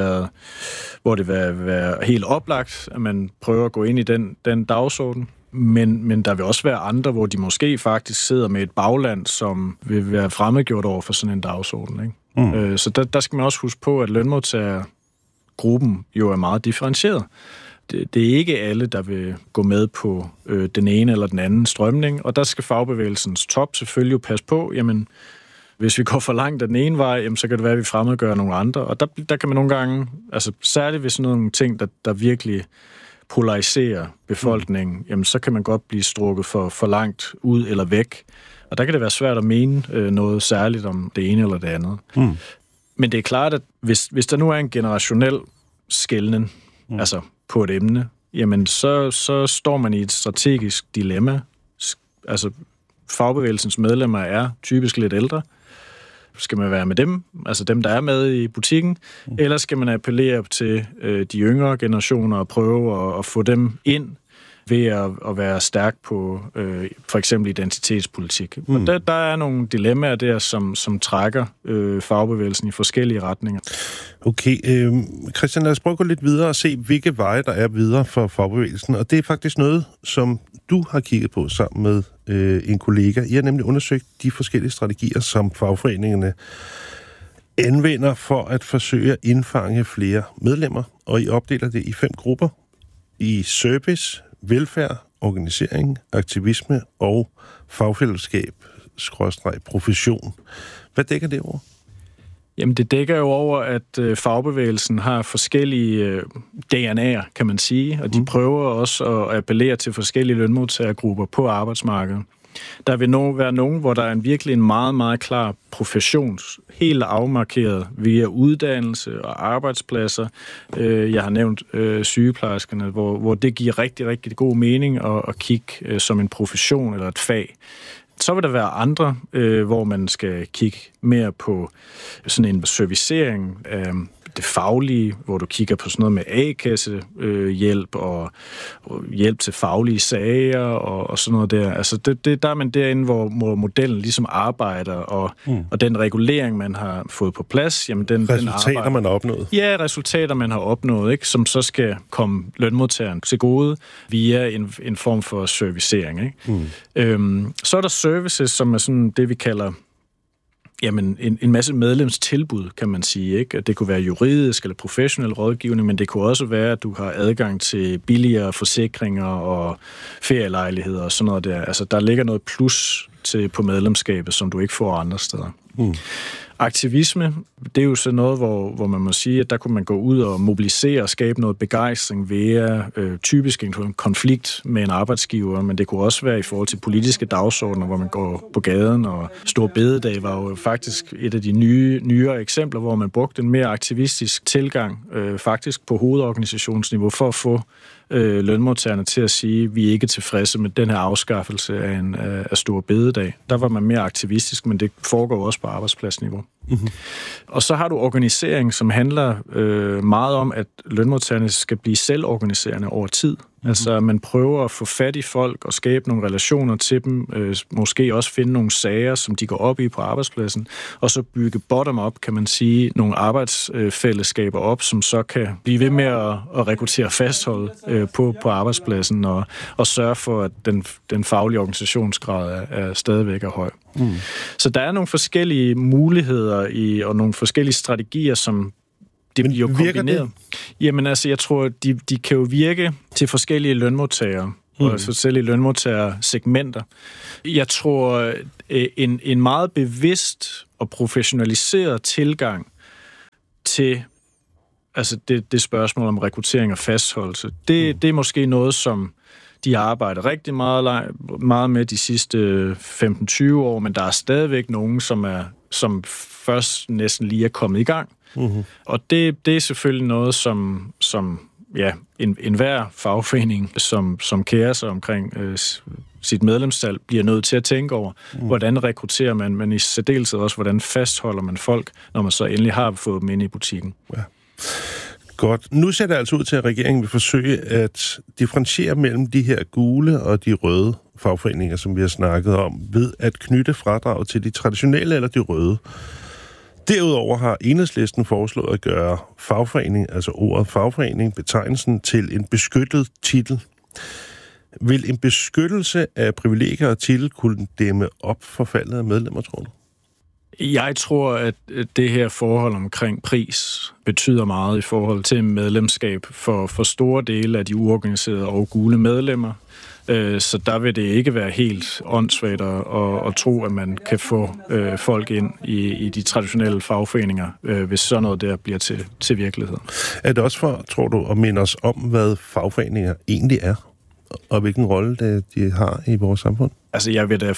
det vil være helt oplagt, at man prøver at gå ind i den dagsorden. Men der vil også være andre, hvor de måske faktisk sidder med et bagland, som vil være fremmedgjort over for sådan en dagsorden, ikke? Så der skal man også huske på, at lønmodtagergruppen jo er meget differentieret. Det er ikke alle, der vil gå med på den ene eller den anden strømning, og der skal fagbevægelsens top selvfølgelig jo passe på, jamen, hvis vi går for langt den ene vej, jamen, så kan det være, at vi fremmedgør nogle andre, og der kan man nogle gange, altså særligt hvis nogle ting, der virkelig polariserer befolkningen, jamen, så kan man godt blive strukket for langt ud eller væk, og der kan det være svært at mene noget særligt om det ene eller det andet. Men det er klart, at hvis der nu er en generationel skelnen, altså på et emne, jamen så står man i et strategisk dilemma. Altså fagbevægelsens medlemmer er typisk lidt ældre. Skal man være med dem, altså dem, der er med i butikken, eller skal man appellere til de yngre generationer og prøve at få dem ind ved at være stærk på for eksempel identitetspolitik. Og der er nogle dilemmaer der, som trækker fagbevægelsen i forskellige retninger. Okay, Christian, lad os prøve at gå lidt videre og se, hvilke veje der er videre for fagbevægelsen. Og det er faktisk noget, som du har kigget på sammen med en kollega. I har nemlig undersøgt de forskellige strategier, som fagforeningerne anvender for at forsøge at indfange flere medlemmer. Og I opdeler det i 5 grupper. I service, velfærd, organisering, aktivisme og fagfællesskab, /profession. Hvad dækker det over? Jamen, det dækker jo over, at fagbevægelsen har forskellige DNA'er, kan man sige, og de prøver også at appellere til forskellige lønmodtagergrupper på arbejdsmarkedet. Der vil være nogen, hvor der er virkelig en meget, meget klar profession, helt afmarkeret via uddannelse og arbejdspladser. Jeg har nævnt sygeplejerskerne, hvor det giver rigtig, rigtig god mening at kigge som en profession eller et fag. Så vil der være andre, hvor man skal kigge mere på sådan en servicering af det faglige, hvor du kigger på sådan noget med A-kasse-hjælp og hjælp til faglige sager og sådan noget der. Altså der er man derinde, hvor modellen ligesom arbejder, og den regulering, man har fået på plads, jamen den resultater, man har opnået. Ja, resultater, man har opnået, ikke? Som så skal komme lønmodtageren til gode via en form for servicering, ikke? Så er der services, som er sådan det, vi kalder jamen, en masse medlemstilbud, kan man sige, ikke? Det kunne være juridisk eller professionel rådgivning, men det kunne også være, at du har adgang til billigere forsikringer og ferielejligheder og sådan noget der. Altså, der ligger noget plus på medlemskabet, som du ikke får andre steder. Aktivisme, det er jo så noget, hvor man må sige, at der kunne man gå ud og mobilisere og skabe noget begejstring ved typisk en konflikt med en arbejdsgiver, men det kunne også være i forhold til politiske dagsordner, hvor man går på gaden, og Store Bededag var jo faktisk et af de nyere eksempler, hvor man brugte en mere aktivistisk tilgang, faktisk på hovedorganisationsniveau, for at få lønmodtagerne til at sige, at vi er ikke tilfredse med den her afskaffelse af Store Bededag. Der var man mere aktivistisk, men det foregår også på arbejdspladsniveau. Mm-hmm. Og så har du organisering, som handler meget om, at lønmodtagerne skal blive selvorganiserende over tid. Mm-hmm. Altså, man prøver at få fat i folk og skabe nogle relationer til dem, måske også finde nogle sager, som de går op i på arbejdspladsen, og så bygge bottom-up, kan man sige, nogle arbejdsfællesskaber op, som så kan blive ved med at rekruttere og fastholde på arbejdspladsen, og sørge for, at den faglige organisationsgrad er stadigvæk er høj. Mm. Så der er nogle forskellige muligheder og nogle forskellige strategier, som det bliver jo kombineret. Jamen altså, jeg tror, de kan jo virke til forskellige lønmodtagere, og forskellige lønmodtagersegmenter. Jeg tror, en meget bevidst og professionaliseret tilgang til altså det spørgsmål om rekruttering og fastholdelse, det er måske noget, som de har arbejdet rigtig meget med de sidste 15-20 år, men der er stadigvæk nogen, som først næsten lige er kommet i gang. Mm-hmm. Og det er selvfølgelig noget, som enhver fagforening, som kærer sig omkring sit medlemstal, bliver nødt til at tænke over, hvordan rekrutterer man, men i særdeleshed også, hvordan fastholder man folk, når man så endelig har fået dem ind i butikken. Ja. Godt. Nu ser det altså ud til, at regeringen vil forsøge at differentiere mellem de her gule og de røde fagforeninger, som vi har snakket om, ved at knytte fradrag til de traditionelle eller de røde. Derudover har Enhedslisten foreslået at gøre fagforening, altså ordet fagforening, betegnelsen til en beskyttet titel. Vil en beskyttelse af privilegier og titel kunne dæmme op for faldet af medlemmer, tror du? Jeg tror, at det her forhold omkring pris betyder meget i forhold til medlemskab for store dele af de uorganiserede og gule medlemmer. Så der vil det ikke være helt åndssvagt at tro, at man kan få folk ind i de traditionelle fagforeninger, hvis sådan noget der bliver til virkelighed. Er det også for, tror du, at minde os om, hvad fagforeninger egentlig er, og hvilken rolle de har i vores samfund? Altså,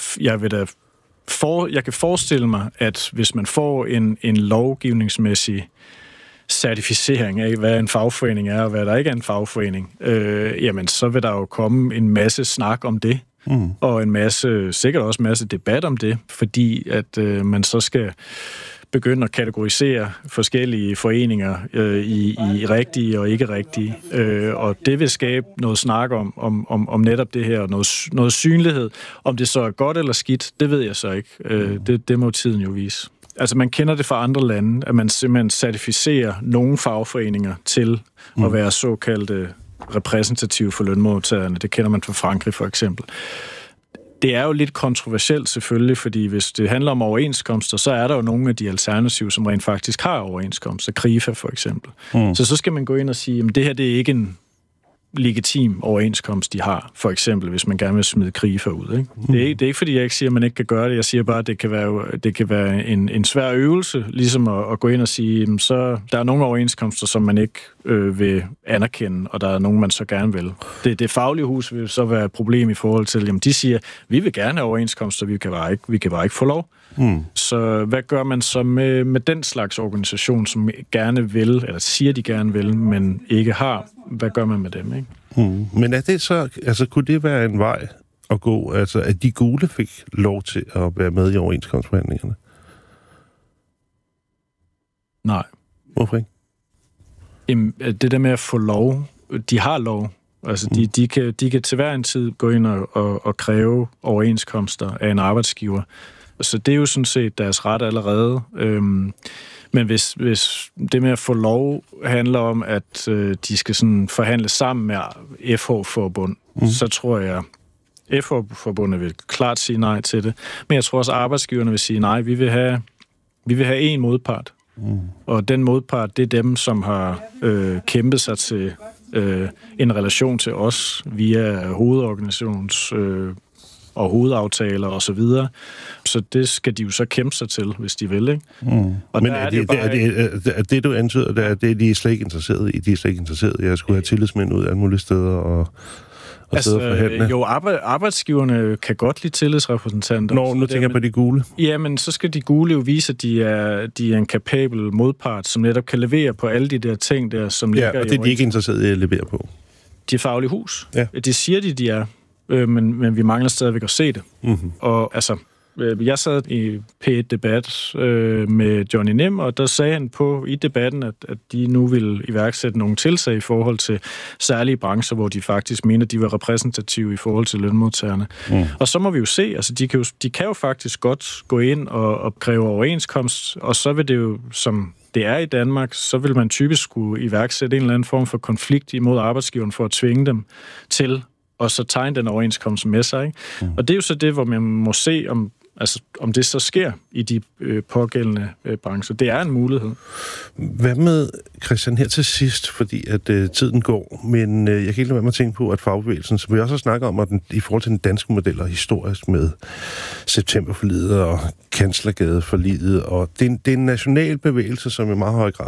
jeg kan forestille mig, at hvis man får en lovgivningsmæssig certificering af, hvad en fagforening er, og hvad der ikke er en fagforening, jamen så vil der jo komme en masse snak om det, og sikkert også en masse debat om det, fordi at man så skal begynde at kategorisere forskellige foreninger i rigtige og ikke rigtige. Og det vil skabe noget snak om netop det her, noget synlighed. Om det så er godt eller skidt, det ved jeg så ikke. Det må tiden jo vise. Altså man kender det fra andre lande, at man simpelthen certificerer nogle fagforeninger til at være såkaldte repræsentative for lønmodtagerne. Det kender man fra Frankrig for eksempel. Det er jo lidt kontroversielt selvfølgelig, fordi hvis det handler om overenskomster, så er der jo nogle af de alternativer, som rent faktisk har overenskomster. Krifa for eksempel. Så skal man gå ind og sige, at det her det er ikke en legitim overenskomst, de har. For eksempel, hvis man gerne vil smide Krifa ud. Ikke? Det er ikke, fordi jeg ikke siger, at man ikke kan gøre det. Jeg siger bare, at det kan være en svær øvelse, ligesom at gå ind og sige, så der er nogle overenskomster, som man ikke vil anerkende, og der er nogle, man så gerne vil. Det faglige hus vil så være et problem i forhold til, jamen de siger, vi vil gerne have overenskomster, vi kan bare ikke få lov. Så hvad gør man så med den slags organisation, som gerne vil, eller siger, de gerne vil, men ikke har? Hvad gør man med dem, ikke? Men er det så, altså kunne det være en vej at gå, altså at de gule fik lov til at være med i overenskomstforhandlingerne? Nej. Hvorfor ikke? Jamen, det der med at få lov, de har lov. Altså, de kan til hver en tid gå ind og kræve overenskomster af en arbejdsgiver. Så det er jo sådan set deres ret allerede. Men hvis det med at få lov handler om, at de skal sådan forhandle sammen med FH-forbund, så tror jeg, FH-forbundet vil klart sige nej til det. Men jeg tror også, at arbejdsgiverne vil sige nej. Vi vil have en modpart. Og den modpart, det er dem, som har kæmpet sig til en relation til os via hovedorganisations og hovedaftaler og så videre. Så det skal de jo så kæmpe sig til, hvis de vil, ikke? Og men er det, du antyder, det er de slet ikke interesseret i? De er slet ikke interesseret i at skulle have tillidsmænd ud alle mulige steder og jo, arbejdsgiverne kan godt lide tillidsrepræsentanter. Nu tænker jeg på de gule. Jamen, så skal de gule jo vise, at de er en kapabel modpart, som netop kan levere på alle de der ting der, som ligger i. Ja, og det er de ikke interesseret i at levere på. De er faglige hus. Ja. Det siger de er, men vi mangler stadigvæk at se det. Mm-hmm. Og altså, jeg sad i P1-debat med Johnny Nim, og der sagde han i debatten, at de nu ville iværksætte nogle tiltag i forhold til særlige brancher, hvor de faktisk mener, de var repræsentative i forhold til lønmodtagerne. Og så må vi jo se, altså de kan jo faktisk godt gå ind og kræve overenskomst, og så vil det jo, som det er i Danmark, så vil man typisk skulle iværksætte en eller anden form for konflikt imod arbejdsgiveren for at tvinge dem til og så tegne den overenskomst med sig. Ikke? Og det er jo så det, hvor man må se, om det så sker i de pågældende brancher. Det er en mulighed. Hvad med, Christian, her til sidst, fordi at tiden går, men jeg kan ikke lade være med at tænke på, at fagbevægelsen, som vi også har snakket om, at i forhold til den danske model og historisk med septemberforliget og kanslergadeforliget, og det er en national bevægelse, som i meget høj grad